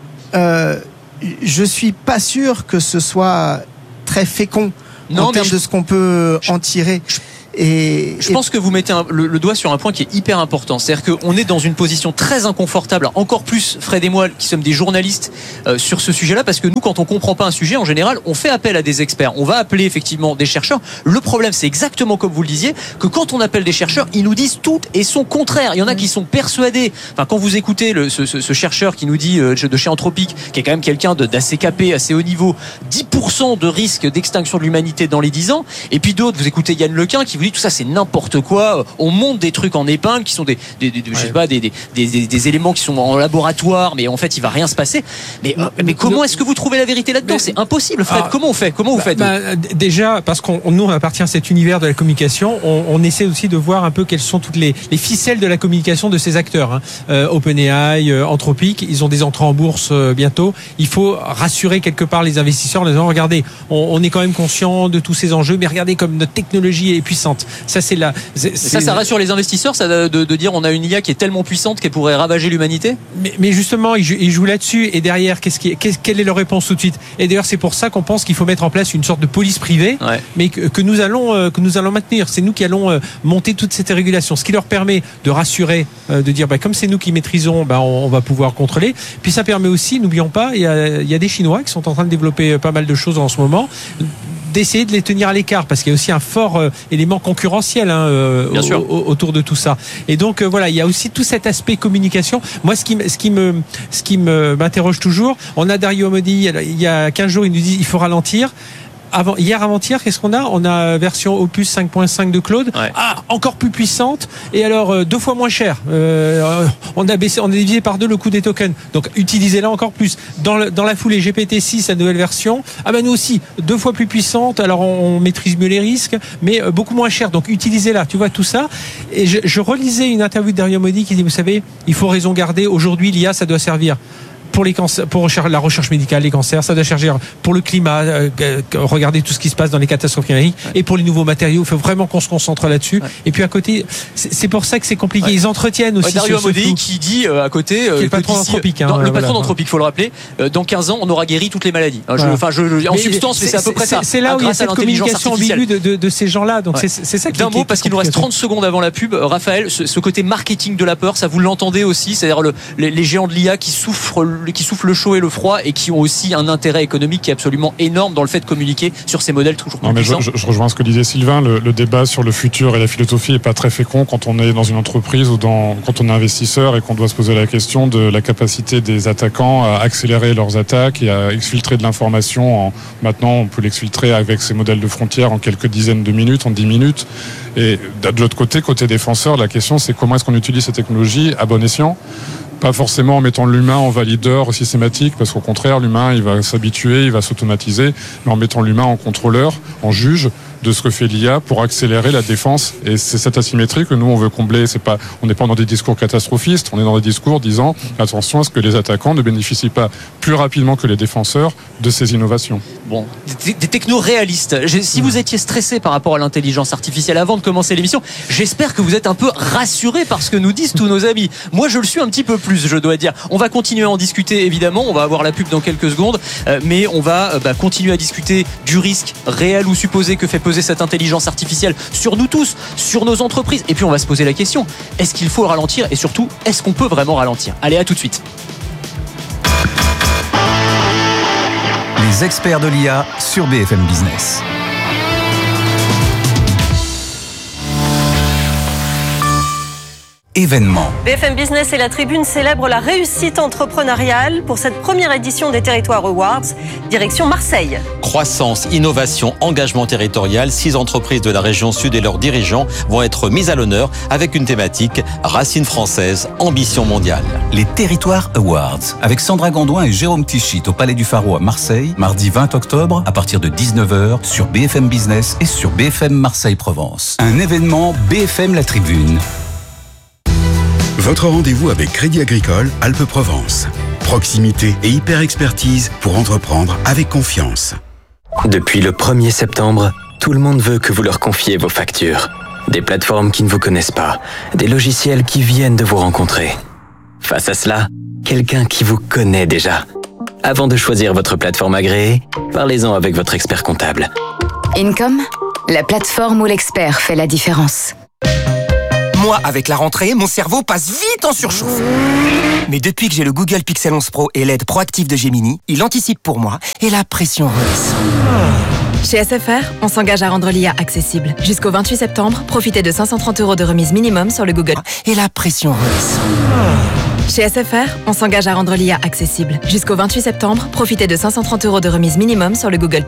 euh, je suis pas sûr que ce soit très fécond non, en termes je... de ce qu'on peut en tirer. Je... Et, je pense que vous mettez un, le, le doigt sur un point qui est hyper important. C'est-à-dire qu'on est dans une position très inconfortable, encore plus Fred et moi qui sommes des journalistes euh, sur ce sujet-là, parce que nous, quand on comprend pas un sujet, en général, on fait appel à des experts. On va appeler effectivement des chercheurs. Le problème, c'est exactement comme vous le disiez, que quand on appelle des chercheurs, ils nous disent tout et son contraire. Il y en a qui sont persuadés. Enfin, quand vous écoutez le, ce, ce, ce chercheur qui nous dit euh, de chez Anthropic, qui est quand même quelqu'un de, d'assez capé, assez haut niveau, dix pour cent de risque d'extinction de l'humanité dans les dix ans. Et puis d'autres, vous écoutez Yann Lequin qui vous dit tout ça c'est n'importe quoi, on monte des trucs en épingle qui sont des, des, des, je sais pas, des, des, des, des éléments qui sont en laboratoire, mais en fait il va rien se passer. Mais, mais comment est-ce que vous trouvez la vérité là-dedans? mais, C'est impossible, Fred. Ah, comment on fait? Comment vous bah, faites bah, Déjà, parce qu'on nous on appartient à cet univers de la communication, on, on essaie aussi de voir un peu quelles sont toutes les, les ficelles de la communication de ces acteurs. Hein. Euh, OpenAI, euh, Anthropic, ils ont des entrées en bourse euh, bientôt. Il faut rassurer quelque part les investisseurs en disant regardez, on, on est quand même conscient de tous ces enjeux, mais regardez comme notre technologie est puissante. Ça, c'est la. C'est, ça, ça rassure les investisseurs, ça, de, de dire on a une I A qui est tellement puissante qu'elle pourrait ravager l'humanité. Mais, mais justement, ils, ils jouent là-dessus. Et derrière, qu'est-ce qui, qu'est, quelle est leur réponse tout de suite? Et d'ailleurs, c'est pour ça qu'on pense qu'il faut mettre en place une sorte de police privée, ouais. mais que, que nous allons que nous allons maintenir. C'est nous qui allons monter toute cette régulation, ce qui leur permet de rassurer, de dire bah, comme c'est nous qui maîtrisons, bah, on, on va pouvoir contrôler. Puis ça permet aussi, n'oublions pas, il y a, il y a des Chinois qui sont en train de développer pas mal de choses en ce moment, d'essayer de les tenir à l'écart parce qu'il y a aussi un fort euh, élément concurrentiel hein, euh, au, au, autour de tout ça. Et donc euh, voilà, il y a aussi tout cet aspect communication. Moi, ce qui, ce qui me, ce qui me m'interroge toujours, on a Dario Amodei, il y a quinze jours, il nous dit il faut ralentir. Avant, hier avant-hier, qu'est-ce qu'on a? On a version Opus cinq point cinq de Claude, ouais. ah, encore plus puissante et alors euh, deux fois moins cher. Euh, on a baissé, on a divisé par deux le coût des tokens. Donc utilisez-la encore plus. Dans, le, dans la foulée, G P T six, la nouvelle version, ah ben nous aussi deux fois plus puissante. Alors on, on maîtrise mieux les risques, mais euh, beaucoup moins cher. Donc utilisez-la. Tu vois tout ça. Et je, je relisais une interview de Dario Amodei qui dit vous savez, il faut raison garder. Aujourd'hui, l'I A, ça doit servir pour les cancers, pour la recherche médicale, les cancers, ça doit servir pour le climat, euh, regarder tout ce qui se passe dans les catastrophes climatiques, ouais. et pour les nouveaux matériaux, il faut vraiment qu'on se concentre là-dessus. Ouais. Et puis à côté, c'est, c'est pour ça que c'est compliqué. Ouais. Ils entretiennent aussi. Ouais, Dario Amodei qui dit euh, à côté, euh, qui est le patron d'Anthropic, hein, dans, le voilà. patron d'Anthropic, faut le rappeler. Euh, dans quinze ans, on aura guéri toutes les maladies. Enfin, voilà. je, je, je, en mais substance, mais c'est à peu près c'est, ça. C'est là où il y a cette communication ambiguë de, de, de ces gens-là. Donc ouais. c'est, c'est ça qui. D'un mot, parce qu'il nous reste trente secondes avant la pub. Raphaël, ce, ce côté marketing de la peur, ça vous l'entendez aussi, c'est-à-dire le, les, les géants de l'I A qui souffrent, qui soufflent le chaud et le froid et qui ont aussi un intérêt économique qui est absolument énorme dans le fait de communiquer sur ces modèles toujours plus non, mais puissants. Je, je rejoins ce que disait Sylvain, le, le débat sur le futur et la philosophie n'est pas très fécond quand on est dans une entreprise ou dans, quand on est investisseur et qu'on doit se poser la question de la capacité des attaquants à accélérer leurs attaques et à exfiltrer de l'information. En, maintenant, on peut l'exfiltrer avec ces modèles de frontières en quelques dizaines de minutes, en dix minutes. Et de l'autre côté, côté défenseur, la question c'est comment est-ce qu'on utilise ces technologies à bon escient. Pas forcément en mettant l'humain en valideur systématique, parce qu'au contraire, l'humain, il va s'habituer, il va s'automatiser, mais en mettant l'humain en contrôleur, en juge de ce que fait l'I A pour accélérer la défense. Et c'est cette asymétrie que nous, on veut combler. C'est pas, on n'est pas dans des discours catastrophistes, on est dans des discours disant attention à ce que les attaquants ne bénéficient pas plus rapidement que les défenseurs de ces innovations. bon, des, des technos réalistes. J'ai- Si vous étiez stressé par rapport à l'intelligence artificielle avant de commencer l'émission, j'espère que vous êtes un peu rassuré par ce que nous disent tous nos amis. Moi, je le suis un petit peu plus, je dois dire. On va continuer à en discuter, évidemment. On va avoir la pub dans quelques secondes, euh, mais on va euh, bah, continuer à discuter du risque réel ou supposé que fait peser cette intelligence artificielle sur nous tous, sur nos entreprises. Et puis, on va se poser la question, est-ce qu'il faut ralentir et surtout, est-ce qu'on peut vraiment ralentir? Allez, à tout de suite. Les experts de l'I A sur B F M Business. Événement. B F M Business et la Tribune célèbrent la réussite entrepreneuriale pour cette première édition des Territoires Awards, direction Marseille. Croissance, innovation, engagement territorial, six entreprises de la région sud et leurs dirigeants vont être mises à l'honneur avec une thématique Racines françaises, ambition mondiale. Les Territoires Awards, avec Sandra Gandoin et Jérôme Tichit au Palais du Pharo à Marseille, mardi vingt octobre à partir de dix-neuf heures sur B F M Business et sur B F M Marseille-Provence. Un événement B F M La Tribune. Votre rendez-vous avec Crédit Agricole Alpes-Provence. Proximité et hyper-expertise pour entreprendre avec confiance. Depuis le premier septembre, tout le monde veut que vous leur confiez vos factures. Des plateformes qui ne vous connaissent pas, des logiciels qui viennent de vous rencontrer. Face à cela, quelqu'un qui vous connaît déjà. Avant de choisir votre plateforme agréée, parlez-en avec votre expert comptable. Income, la plateforme où l'expert fait la différence. Moi, avec la rentrée, mon cerveau passe vite en surchauffe. Mais depuis que j'ai le Google Pixel onze Pro et l'aide proactive de Gemini, il anticipe pour moi et la pression redescend. Chez S F R, on s'engage à rendre l'I A accessible. Jusqu'au vingt-huit septembre, profitez de cinq cent trente euros de remise minimum sur le Google. Et la pression redescend. Chez S F R, on s'engage à rendre l'I A accessible. Jusqu'au vingt-huit septembre, profitez de cinq cent trente euros de remise minimum sur le Google